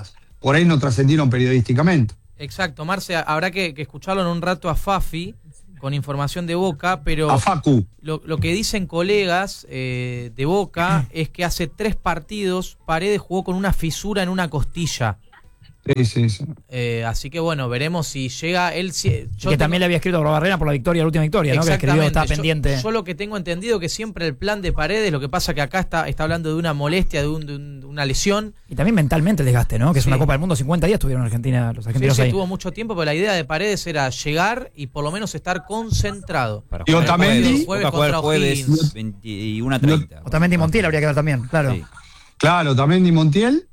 por ahí no trascendieron periodísticamente. Exacto, Marce, habrá que, que escucharlo en un rato a Fafi con información de Boca, pero A Facu. lo, lo que dicen colegas eh, de Boca es que hace tres partidos Paredes jugó con una fisura en una costilla. Sí, sí, sí. Eh, así que bueno, veremos si llega él. Si, yo que tengo- también le había escrito a Barrena por la victoria, la última victoria, ¿no? Que escribió, estaba Yo- pendiente. Yo, lo que tengo entendido que siempre el plan de Paredes, lo que pasa que acá está, está hablando de una molestia, de, un- de un- de una lesión. Y también mentalmente el desgaste, ¿no? Que es Sí. una Copa del Mundo, cincuenta días estuvieron en Argentina los Sí, argentinos sí, ahí. tuvo mucho tiempo, pero la idea de Paredes era llegar y por lo menos estar concentrado. Para Y jugar el Otamendi. jueves, Jueves Boca juega el contra jueves O'Higgins. veintiuno treinta. Otamendi y Montiel habría que ver también, claro. Sí. Claro, también Di Montiel.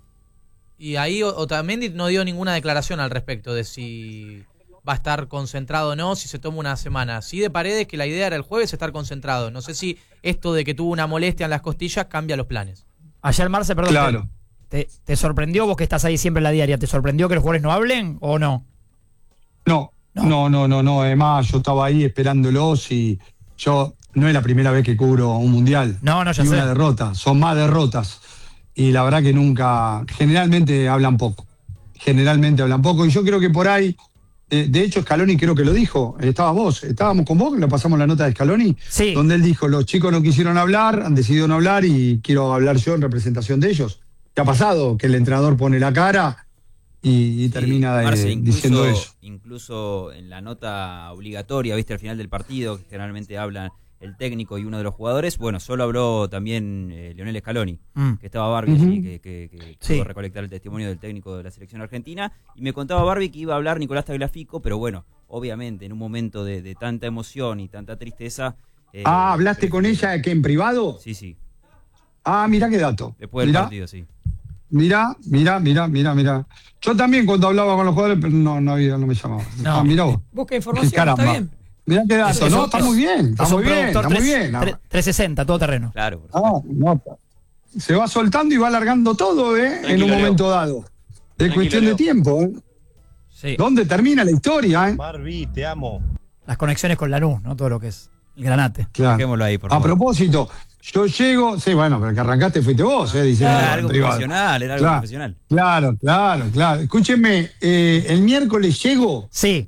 Y ahí O- Otamendi no dio ninguna declaración al respecto de si va a estar concentrado o no, si se toma una semana. Sí de Paredes que la idea era el jueves estar concentrado. No sé si esto de que tuvo una molestia en las costillas cambia los planes. Ayer Marce, perdón, Claro. te, te sorprendió vos que estás ahí siempre en la diaria? ¿Te sorprendió que los jugadores no hablen o no? No, no, no, no, no. Además, yo estaba ahí esperándolos y yo no es la primera vez que cubro un mundial. No, no, ya Ni sé. una derrota. Son más derrotas. Y la verdad que nunca, generalmente hablan poco. Generalmente hablan poco. Y yo creo que por ahí, eh, de hecho, Scaloni creo que lo dijo. Estabas vos, estábamos con vos, que lo pasamos la nota de Scaloni. Sí. Donde él dijo, los chicos no quisieron hablar, han decidido no hablar y quiero hablar yo en representación de ellos. ¿Qué ha pasado? Que el entrenador pone la cara y, y termina de- Marce, incluso, diciendo eso. incluso en la nota obligatoria, viste, al final del partido, que generalmente hablan el técnico y uno de los jugadores, bueno, solo habló también eh, Lionel Scaloni, Mm. que estaba Barbie Ujú. allí, que, que, que Sí. pudo recolectar el testimonio del técnico de la selección argentina, y me contaba Barbie que iba a hablar Nicolás Tagliafico, pero bueno, obviamente en un momento de, de tanta emoción y tanta tristeza... eh, Ah, ¿hablaste con prefiero- ella que en privado? Sí, sí, Ah, mirá qué dato. después del Mirá, partido, sí. mirá, mirá, mirá, mirá, mirá. Yo también cuando hablaba con los jugadores, pero no, no había, no me llamaba. No. Ah, mirá vos. Busca Qué información, caramba. está bien. Mirá qué dato, Es- ¿no? es- Está es- muy bien, está Es un muy bien, productor está muy tres- bien. tre- trescientos sesenta, todo terreno. Claro, por Ah, no, se va soltando y va alargando todo, ¿eh? en Tranquilo, un Leo. momento dado. Es Tranquilo, cuestión de Leo. tiempo, ¿eh? Sí. ¿Dónde termina la historia, eh? Barbie, te amo. Las conexiones con Lanús, ¿no? Todo lo que es el granate. Claro. Dejémoslo ahí, por A favor. propósito, yo llego, sí, bueno, pero el que arrancaste fuiste vos, ¿eh? Diciendo Era en algo privado. profesional, era algo Claro. profesional. Claro, claro, claro. Escúchenme, eh, el miércoles llego Sí.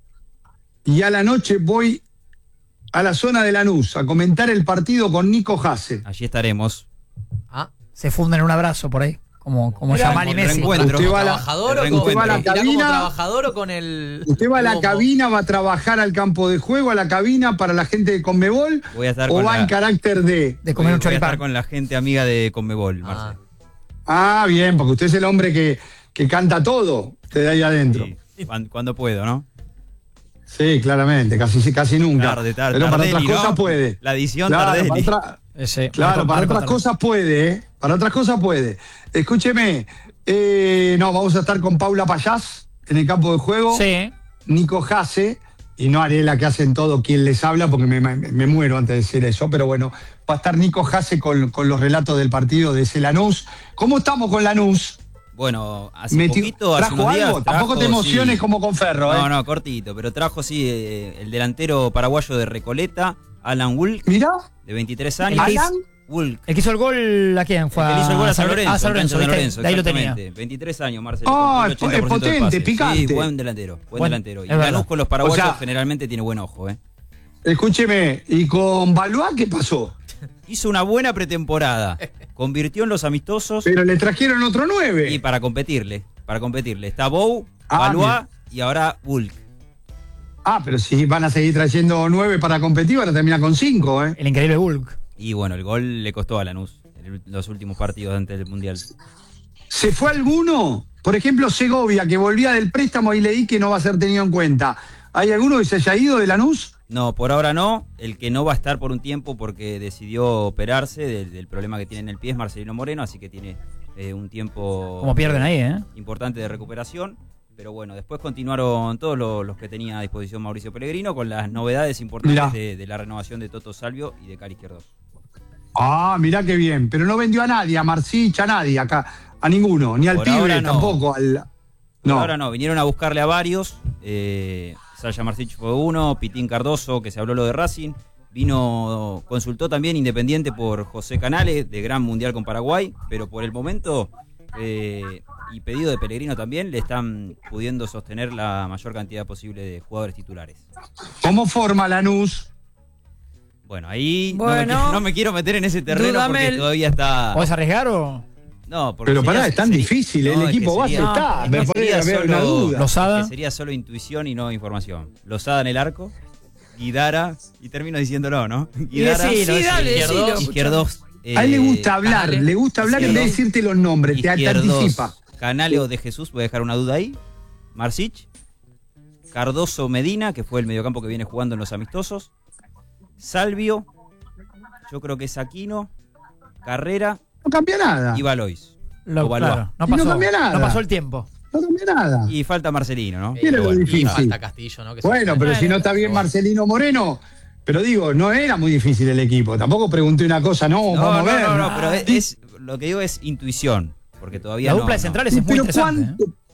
y a la noche voy a la zona de Lanús a comentar el partido con Nico Hasse. Allí estaremos. Ah, Se funden en un abrazo por ahí, como, como Mirá, Yamal y Messi. reencuentro. Usted va a la, ¿trabajador o el con, usted va a la irá como cabina, trabajador o con el usted va a la lomo? cabina, va a trabajar al campo de juego, a la cabina para la gente de Conmebol, Voy a estar o con va la- en carácter de... De comer voy, un voy a estar choripán. con la gente amiga de Conmebol, Ah. Marce. Ah, bien, porque usted es el hombre que, que canta todo de ahí adentro. Sí, cuan- cuando puedo, ¿no? Sí, claramente, casi, casi nunca. Tarde, tarde, Pero para Tardelli, otras cosas ¿no? puede. La edición Claro, Tardelli. para otra- Ese, Claro, Marco- para Marco otras Tardelli. cosas puede, ¿eh? Para otras cosas puede. Escúcheme, eh, no, vamos a estar con Paula Payás en el campo de juego, Sí. Nico Hasse, y no haré la que hacen todo quien les habla, porque me, me- me muero antes de decir eso, pero bueno, va a estar Nico Hasse con, con los relatos del partido de ese Lanús. ¿Cómo estamos con Lanús? Bueno, hace Metió- poquito, hace ¿Trajo unos días. algo? Tampoco te trajo, emociones sí. como con Ferro, ¿eh? No, no, cortito, pero trajo, sí, eh, el delantero paraguayo de Recoleta, Alan Woolk, Mirá, de veintitrés El años. que hizo- Alan, Woolk. El que hizo el gol, ¿a quién? Fue El que le hizo el gol a San Lorenzo. Ah, San en cancha Lorenzo, de ¿viste? Lorenzo, De ahí lo tenía. exactamente. veintitrés años, Marcelo. Ah, con el es ochenta por ciento del potente, pase. picante. Sí, buen delantero, buen, Buen- delantero. Y es verdad. Lanús con los paraguayos O sea- generalmente tiene buen ojo, ¿eh? escúcheme, ¿y con Valois qué pasó? Hizo una buena pretemporada. Convirtió en los amistosos Pero le trajeron otro nueve. y para competirle. Para competirle. Está Bou, Ah, Valois y ahora Woolk. Ah, pero si van a seguir trayendo nueve para competir, van a terminar con cinco, ¿eh? El increíble Bulk. Y bueno, el gol le costó a Lanús en los últimos partidos antes del Mundial. ¿Se fue alguno? Por ejemplo, Segovia, que volvía del préstamo y leí que no va a ser tenido en cuenta. ¿Hay alguno que se haya ido de Lanús? No, por ahora no. El que no va a estar por un tiempo porque decidió operarse del, del problema que tiene en el pie es Marcelino Moreno, así que tiene eh, un tiempo Como pierden ahí, ¿eh? importante de recuperación. Pero bueno, después continuaron todos los, los que tenía a disposición Mauricio Pellegrino con las novedades importantes Mirá. de, de la renovación de Toto Salvio y de Cari Izquierdos. Ah, mirá qué bien. Pero no vendió a nadie, a Marcich, a nadie acá. A ninguno. Ni al Por pibe ahora no. tampoco. Al... Por No. ahora no, vinieron a buscarle a varios. Eh, Sasha Marcich fue uno, Pitín Cardoso, que se habló lo de Racing. Vino, consultó también Independiente por José Canales, de Gran Mundial con Paraguay, pero por el momento eh, y pedido de Pellegrino también, le están pudiendo sostener la mayor cantidad posible de jugadores titulares. ¿Cómo forma Lanús? Bueno, ahí Bueno, no, me, quiero- no me quiero meter en ese terreno porque Dudamel. todavía está... ¿Podés arriesgar o...? No, porque Pero pará, sería- es tan sería- difícil, el no, es que equipo base sería- está, es me que podría sería haber una solo- duda. Lozada. es que sería solo intuición y no información. Lozada en el arco, Guidara, y termino diciéndolo, ¿no? Guidara, Sí, Sí, dale, Izquierdos, decilo. Izquierdos, eh, A él le gusta hablar, Canales, le gusta hablar en vez de Izquierdos, decirte los nombres, te, te Izquierdos, anticipa. Canales o de Jesús, voy a dejar una duda ahí. Marcich, Cardoso Medina, que fue el mediocampo que viene jugando en los amistosos. Salvio, yo creo que es Aquino, Carrera No cambia nada. y Valois. Lo- O Valois. claro, no Y no pasó, cambia nada. no pasó el tiempo. No cambia nada. Y falta Marcelino, ¿no? Mira lo Pero bueno. Y difícil. falta Castillo, ¿no? Que se- Bueno, pero si no está bien Marcelino Moreno, pero digo, no era muy difícil el equipo. Tampoco pregunté una cosa, no, No, vamos a no, ver. no, no, pero es, es- lo que digo es intuición, porque todavía La no, dupla de no. centrales Sí, es muy pero interesante. ¿eh? ¿cuánto?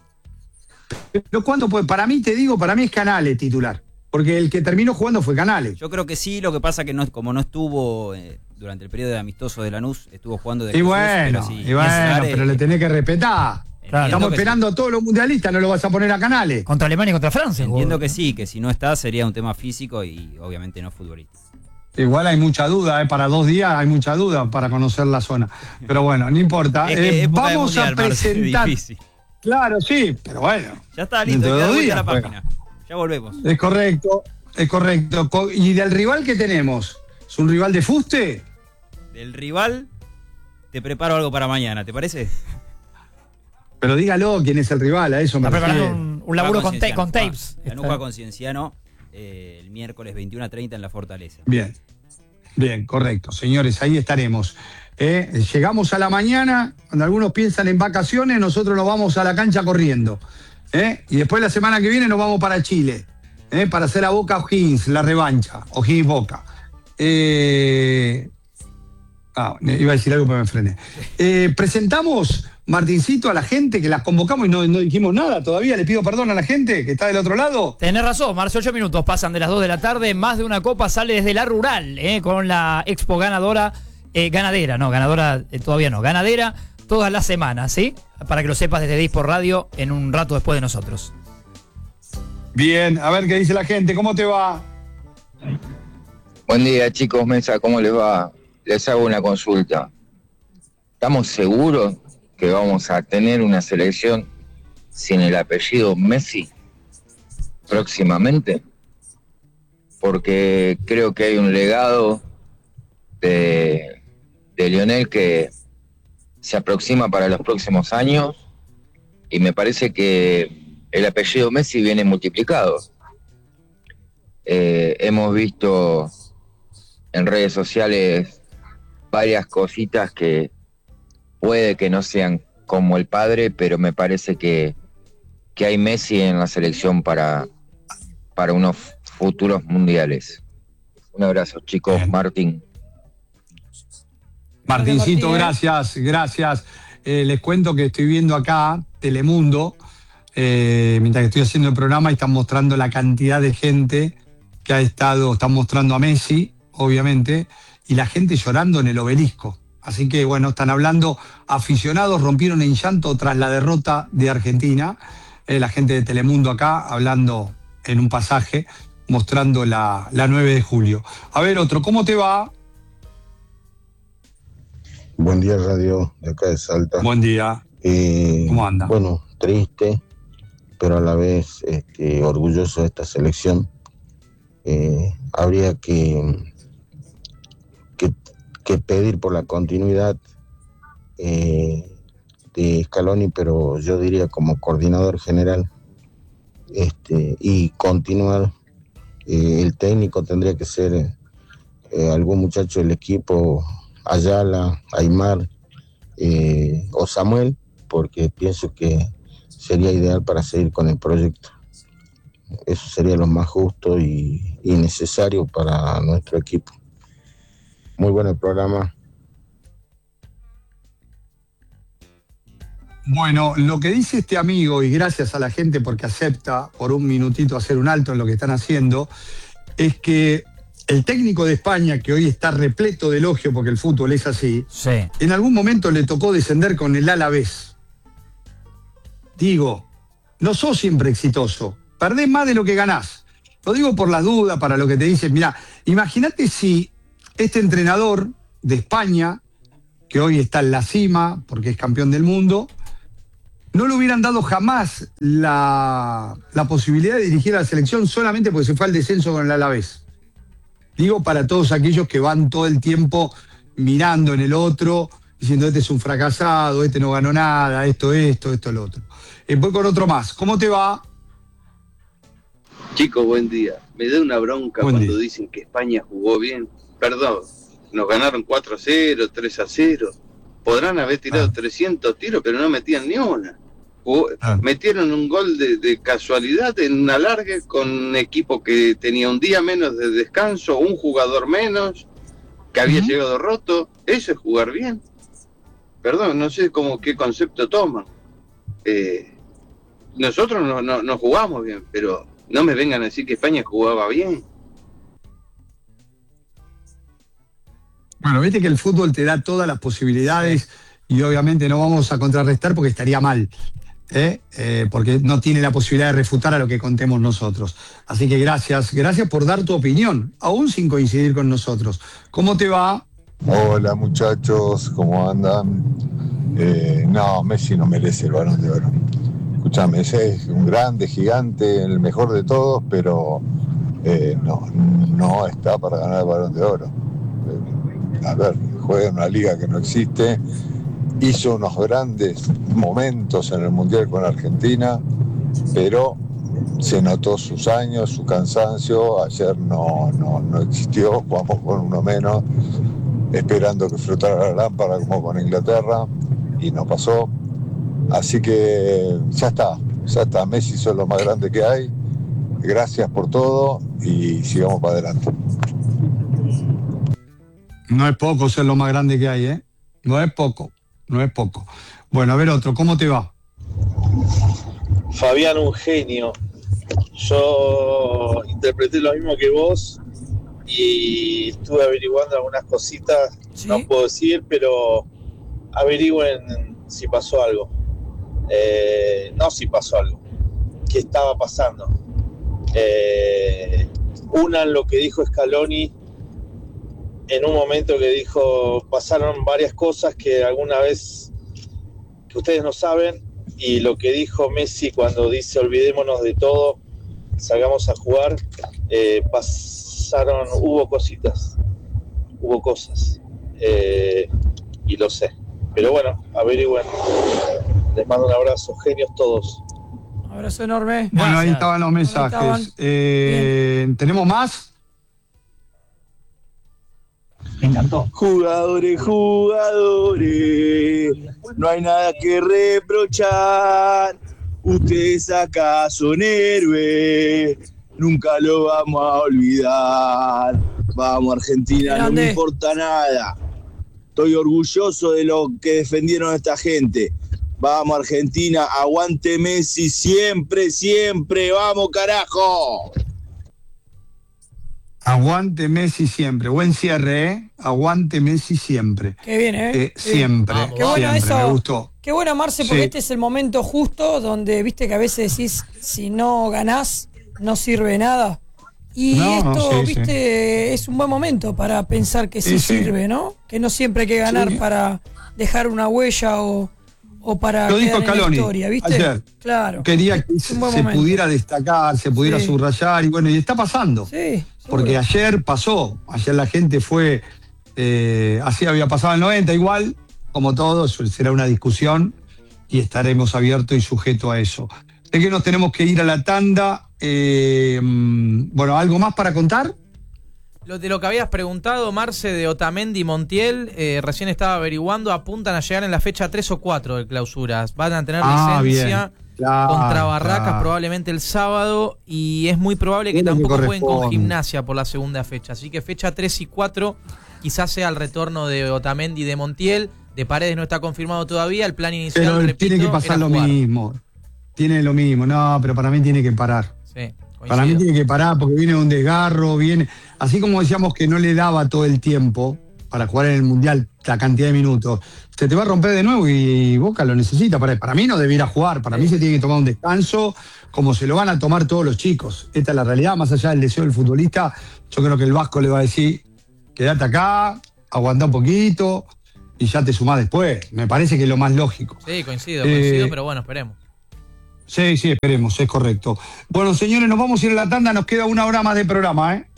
Pero cuánto puede, para mí te digo, para mí es Canales titular. Porque el que terminó jugando fue Canales. Yo creo que sí, lo que pasa que no, como no estuvo eh, durante el periodo de amistoso de Lanús, estuvo jugando de Y Jesús, bueno, pero sí, y bueno, titular, pero eh, le tenés que respetar. entiendo Estamos que sí. esperando a todos los mundialistas, no lo vas a poner a Canales. Contra Alemania y contra Francia. Entiendo jugó. que sí, que si no está sería un tema físico y obviamente no futbolístico. Igual hay mucha duda, ¿eh? Para dos días hay mucha duda para conocer la zona. Pero bueno, no importa. Es que Eh, época de vamos mundial, a Marce, presentar. difícil. Claro, sí, pero bueno. Ya está listo, Dentro de queda dos vuelta días, la juega. página. Ya volvemos. Es correcto, es correcto. Co- ¿Y del rival que tenemos? ¿Es un rival de fuste? Del rival, te preparo algo para mañana, ¿te parece? Pero dígalo quién es el rival, a eso me Está preparando refiero. un, un laburo con, ta- Cienciano, con juega- tapes. Lanús juega con Cienciano eh, el miércoles veintiuno a treinta en la Fortaleza. Bien, bien, correcto. Señores, ahí estaremos. Eh, llegamos a la mañana, cuando algunos piensan en vacaciones, nosotros nos vamos a la cancha corriendo. ¿eh? Y después la semana que viene nos vamos para Chile, ¿eh? para hacer a Boca O'Higgins, la revancha, O'Higgins Boca. Eh, ah, iba a decir algo, pero me frené. Eh, presentamos, Martincito, a la gente que las convocamos y no, no dijimos nada todavía. Le pido perdón a la gente que está del otro lado. Tenés razón, Marce, ocho minutos pasan de las dos de la tarde. Más de una copa sale desde la rural, eh, con la expo ganadora, eh, ganadera, no, ganadora eh, todavía no, ganadera todas las semanas, ¿sí? Para que lo sepas desde Dispor Radio en un rato después de nosotros. Bien, a ver qué dice la gente. ¿Cómo te va? Buen día, chicos, Mesa, ¿cómo les va? Les hago una consulta. ¿Estamos seguros que vamos a tener una selección sin el apellido Messi próximamente? Porque creo que hay un legado de, de Lionel que se aproxima para los próximos años y me parece que el apellido Messi viene multiplicado. Eh, hemos visto en redes sociales varias cositas que puede que no sean como el padre, pero me parece que, que hay Messi en la selección para, para unos futuros mundiales. Un abrazo, chicos. Bien. Martín. Martincito, Martín. gracias, gracias. Eh, les cuento que estoy viendo acá Telemundo, eh, mientras que estoy haciendo el programa y están mostrando la cantidad de gente que ha estado, están mostrando a Messi, obviamente, y la gente llorando en el Obelisco. Así que, bueno, están hablando, aficionados rompieron en llanto tras la derrota de Argentina. Eh, la gente de Telemundo acá hablando en un pasaje, mostrando la, la nueve de julio. A ver, otro, ¿cómo te va? Buen día, radio de acá de Salta. Buen día. Eh, ¿Cómo anda? Bueno, triste, pero a la vez este, orgulloso de esta selección. Eh, habría que, que, que pedir por la continuidad eh, de Scaloni, pero yo diría como coordinador general, este, y continuar. Eh, el técnico tendría que ser eh, algún muchacho del equipo, Ayala, Aymar eh, o Samuel, porque pienso que sería ideal para seguir con el proyecto. Eso sería lo más justo y, y necesario para nuestro equipo. Muy bueno el programa. Bueno, lo que dice este amigo, y gracias a la gente porque acepta por un minutito hacer un alto en lo que están haciendo, es que el técnico de España, que hoy está repleto de elogio porque el fútbol es así, Sí. en algún momento le tocó descender con el Alavés. digo, no sos siempre exitoso. Perdés más de lo que ganás. Lo digo por las dudas, para lo que te dicen. Mirá, imagínate si este entrenador de España, que hoy está en la cima, porque es campeón del mundo, no le hubieran dado jamás la, la posibilidad de dirigir a la selección solamente porque se fue al descenso con el Alavés. Digo para todos aquellos que van todo el tiempo mirando en el otro, diciendo este es un fracasado, este no ganó nada, esto, esto, esto, lo otro. Eh, voy con otro más. ¿Cómo te va? Chicos, buen día. Me da una bronca Buen cuando día. dicen que España jugó bien. Perdón, nos ganaron cuatro a cero, tres a cero. Podrán haber tirado Ah. trescientos tiros, pero no metían ni una. Jugó- Ah. Metieron un gol de, de casualidad en una larga con un equipo que tenía un día menos de descanso, un jugador menos, que había Ujú. llegado roto. Eso es jugar bien. Perdón, no sé cómo qué concepto toman. Eh, nosotros no, no, no jugamos bien, pero no me vengan a decir que España jugaba bien. Bueno, viste que el fútbol te da todas las posibilidades y obviamente no vamos a contrarrestar porque estaría mal, ¿eh? Eh, porque no tiene la posibilidad de refutar a lo que contemos nosotros. Así que gracias, gracias por dar tu opinión, aún sin coincidir con nosotros. ¿Cómo te va? Hola muchachos, ¿cómo andan? Eh, no, Messi no merece el Balón de Oro. Escuchame, ese es un grande, gigante, el mejor de todos, pero eh, no, no está para ganar el Balón de Oro. Eh, a ver, juega en una liga que no existe, hizo unos grandes momentos en el Mundial con Argentina, pero se notó sus años, su cansancio. Ayer no, no, no existió, jugamos con uno menos, esperando que flotara la lámpara como con Inglaterra, y no pasó. Así que ya está, ya está. Messi es lo más grande que hay. Gracias por todo y sigamos para adelante. No es poco ser lo más grande que hay, ¿eh? No es poco, no es poco. Bueno, a ver otro, ¿cómo te va? Fabián, un genio. Yo interpreté lo mismo que vos y estuve averiguando algunas cositas, Sí. no puedo decir, pero averigüen si pasó algo. Eh, no si pasó algo, qué estaba pasando. Eh, unan lo que dijo Scaloni en un momento que dijo, pasaron varias cosas que alguna vez que ustedes no saben, y lo que dijo Messi cuando dice olvidémonos de todo, salgamos a jugar, eh, pasaron, hubo cositas, hubo cosas, eh, y lo sé. Pero bueno, averigüen. Les mando un abrazo, genios todos. Un abrazo enorme. Bueno, ahí Gracias. estaban los mensajes. estaban. Eh, ¿Tenemos más? Jugadores, jugadores, no hay nada que reprochar. Ustedes acá son héroes, nunca lo vamos a olvidar. Vamos Argentina, no Grande. me importa nada. Estoy orgulloso de lo que defendieron esta gente. Vamos Argentina, aguante Messi siempre, siempre, vamos carajo. Aguante Messi siempre. Buen cierre, ¿eh? Aguante Messi siempre. Qué bien, ¿eh? Eh, Qué siempre, bien. Qué bueno siempre, eso. me gustó. Qué bueno, Marce, porque Sí. este es el momento justo donde, viste que a veces decís, si no ganás, no sirve de nada. Y No, esto, sí, viste, es un buen momento para pensar que sí, Sí, sí. sirve, ¿no? Que no siempre hay que ganar Sí. para dejar una huella o, o para Lo dijo quedar en la Scaloni historia, ¿viste? ayer. Claro. Quería que Es un buen se momento. pudiera destacar, se pudiera Sí. subrayar, y bueno, y está pasando. Sí, Porque ayer pasó, ayer la gente fue, eh, así había pasado el noventa, igual, como todo, será una discusión y estaremos abiertos y sujetos a eso. Sé que nos tenemos que ir a la tanda. eh, bueno, ¿algo más para contar? Lo de lo que habías preguntado, Marce, de Otamendi y Montiel, eh, recién estaba averiguando, apuntan a llegar en la fecha tres o cuatro de clausuras. Van a tener Ah, licencia bien. Claro, contra Barracas claro. probablemente el sábado, y es muy probable que Es lo que tampoco jueguen con corresponde. Gimnasia por la segunda fecha. Así que fecha tres y cuatro quizás sea el retorno de Otamendi y de Montiel. De Paredes no está confirmado todavía. El plan inicial, Pero repito, tiene que pasar era lo jugar. mismo. Tiene lo mismo. No, pero para mí tiene que parar. Sí, Para mí coincido. tiene que parar porque viene un desgarro, viene. Así como decíamos que no le daba todo el tiempo, para jugar en el Mundial la cantidad de minutos, se te va a romper de nuevo y Boca lo necesita. Para, para mí no debiera jugar, para mí se tiene que tomar un descanso, como se lo van a tomar todos los chicos. Esta es la realidad, más allá del deseo del futbolista. Yo creo que el Vasco le va a decir, quédate acá, aguantá un poquito y ya te sumás después. Me parece que es lo más lógico. Sí, coincido, Eh, coincido, pero bueno, esperemos. Sí, sí, esperemos, es correcto. Bueno, señores, nos vamos a ir a la tanda, nos queda una hora más de programa, ¿eh?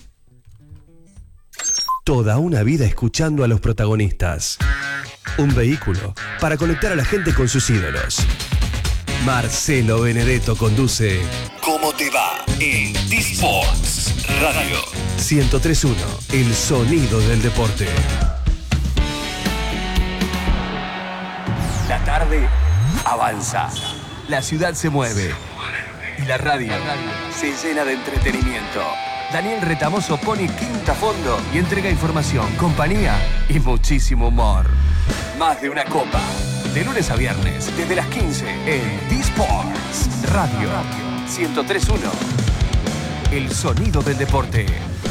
Toda una vida escuchando a los protagonistas. Un vehículo para conectar a la gente con sus ídolos. Marcelo Benedetto conduce ¿Cómo te va? En D-Sports Radio ciento tres punto uno, el sonido del deporte. La tarde avanza. La ciudad se mueve. Y la radio se llena de entretenimiento. Daniel Retamoso pone quinta a fondo y entrega información, compañía y muchísimo humor. Más de una copa. De lunes a viernes, desde las quince, en D-Sports Radio ciento tres punto uno. El sonido del deporte.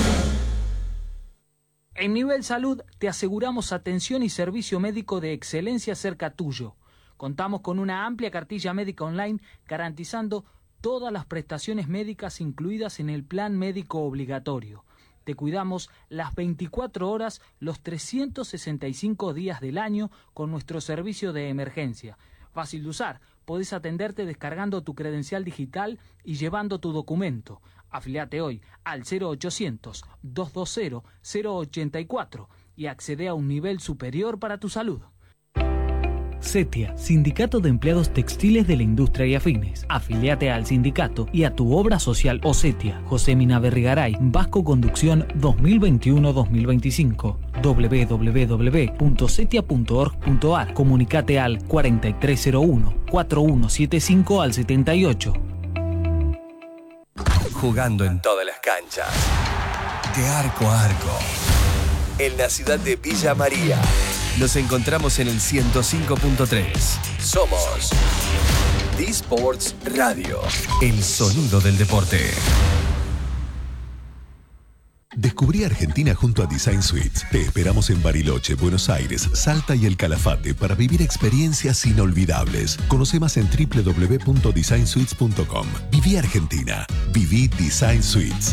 En Nivel Salud te aseguramos atención y servicio médico de excelencia cerca tuyo. Contamos con una amplia cartilla médica online garantizando todas las prestaciones médicas incluidas en el plan médico obligatorio. Te cuidamos las veinticuatro horas, los trescientos sesenta y cinco días del año con nuestro servicio de emergencia. Fácil de usar, podés atenderte descargando tu credencial digital y llevando tu documento. Afiliate hoy al cero ochocientos, doscientos veinte, cero ochenta y cuatro y accede a un nivel superior para tu salud. CETIA, Sindicato de Empleados Textiles de la Industria y Afines. Afiliate al sindicato y a tu obra social o CETIA. José Mina Berrigaray, Vasco Conducción dos mil veintiuno dos mil veinticinco. doble u doble u doble u punto cetia punto org punto a r. Comunicate al cuarenta y tres cero uno, cuarenta y uno setenta y cinco al setenta y ocho. Jugando en todas las canchas. De arco a arco. En la ciudad de Villa María. Nos encontramos en el ciento cinco punto tres. Somos D-Sports Radio, el sonido del deporte. Descubrí Argentina junto a Design Suites. Te esperamos en Bariloche, Buenos Aires, Salta y El Calafate para vivir experiencias inolvidables. Conoce más en doble u doble u doble u punto design suites punto com. Viví Argentina. Viví Design Suites.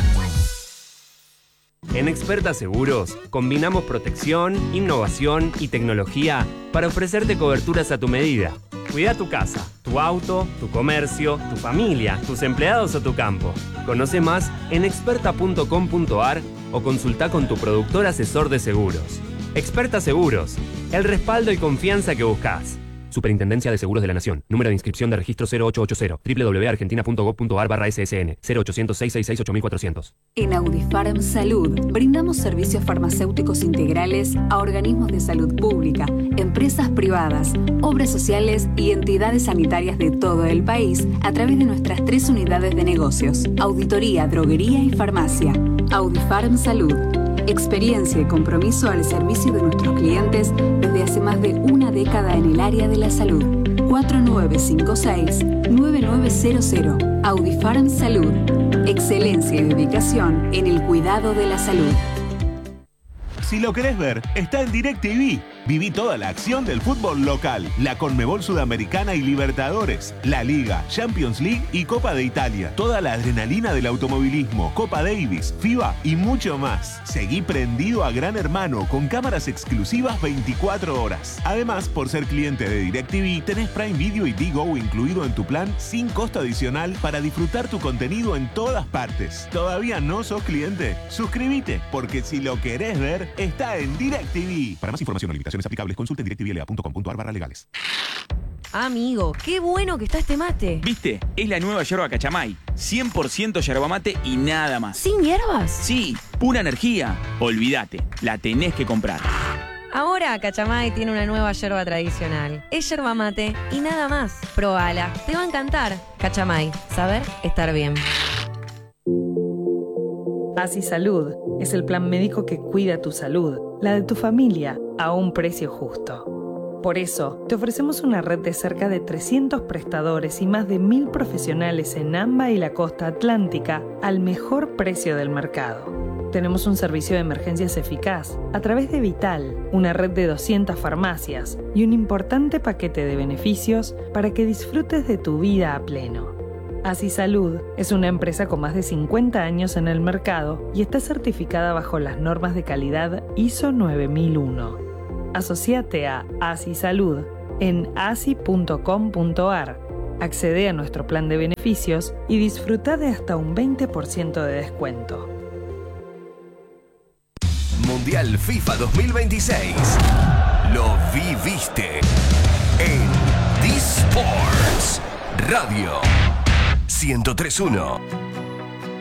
En Experta Seguros, combinamos protección, innovación y tecnología para ofrecerte coberturas a tu medida. Cuida tu casa, tu auto, tu comercio, tu familia, tus empleados o tu campo. Conoce más en experta punto com punto a r o consulta con tu productor asesor de seguros. Experta Seguros, el respaldo y confianza que buscas. Superintendencia de Seguros de la Nación. Número de inscripción de registro cero ocho ochenta. doble u doble u doble u punto argentina punto gov punto a r barra S S N. cero ochocientos, seiscientos sesenta y seis, ocho mil cuatrocientos. En Audifarm Salud brindamos servicios farmacéuticos integrales a organismos de salud pública, empresas privadas, obras sociales y entidades sanitarias de todo el país a través de nuestras tres unidades de negocios: auditoría, droguería y farmacia. Audifarm Salud. Experiencia y compromiso al servicio de nuestros clientes desde hace más de una década en el área de la salud. cuatro nueve cinco seis, nueve nueve cero cero. Audifarm Salud. Excelencia y dedicación en el cuidado de la salud. Si lo querés ver, está en DirecTV. Viví toda la acción del fútbol local, la Conmebol Sudamericana y Libertadores, la Liga, Champions League y Copa de Italia. Toda la adrenalina del automovilismo, Copa Davis, FIBA y mucho más. Seguí prendido a Gran Hermano con cámaras exclusivas veinticuatro horas. Además, por ser cliente de DirecTV, tenés Prime Video y Digo incluido en tu plan sin costo adicional para disfrutar tu contenido en todas partes. ¿Todavía no sos cliente? Suscríbete, porque si lo querés ver, está en DirecTV. Para más información o limitaciones aplicables, consulta en direct t v l a punto com punto a r barra legales. Amigo, qué bueno que está este mate. ¿Viste? Es la nueva yerba Cachamay. cien por ciento yerba mate y nada más. ¿Sin hierbas? Sí, pura energía. Olvídate, la tenés que comprar. Ahora Cachamay tiene una nueva yerba tradicional. Es yerba mate y nada más. Probala, te va a encantar. Cachamay, saber estar bien. Así Salud es el plan médico que cuida tu salud, la de tu familia, a un precio justo. Por eso, te ofrecemos una red de cerca de trescientos prestadores y más de mil profesionales en AMBA y la costa atlántica al mejor precio del mercado. tenemos un servicio de emergencias eficaz a través de Vital, una red de doscientas farmacias y un importante paquete de beneficios para que disfrutes de tu vida a pleno. Así Salud es una empresa con más de cincuenta años en el mercado y está certificada bajo las normas de calidad I S O nueve mil uno. Asociate a Así Salud en asi punto com punto ar. Accede a nuestro plan de beneficios y disfruta de hasta un veinte por ciento de descuento. Mundial FIFA dos mil veintiséis. Lo viviste en D-Sports Radio ciento tres punto uno.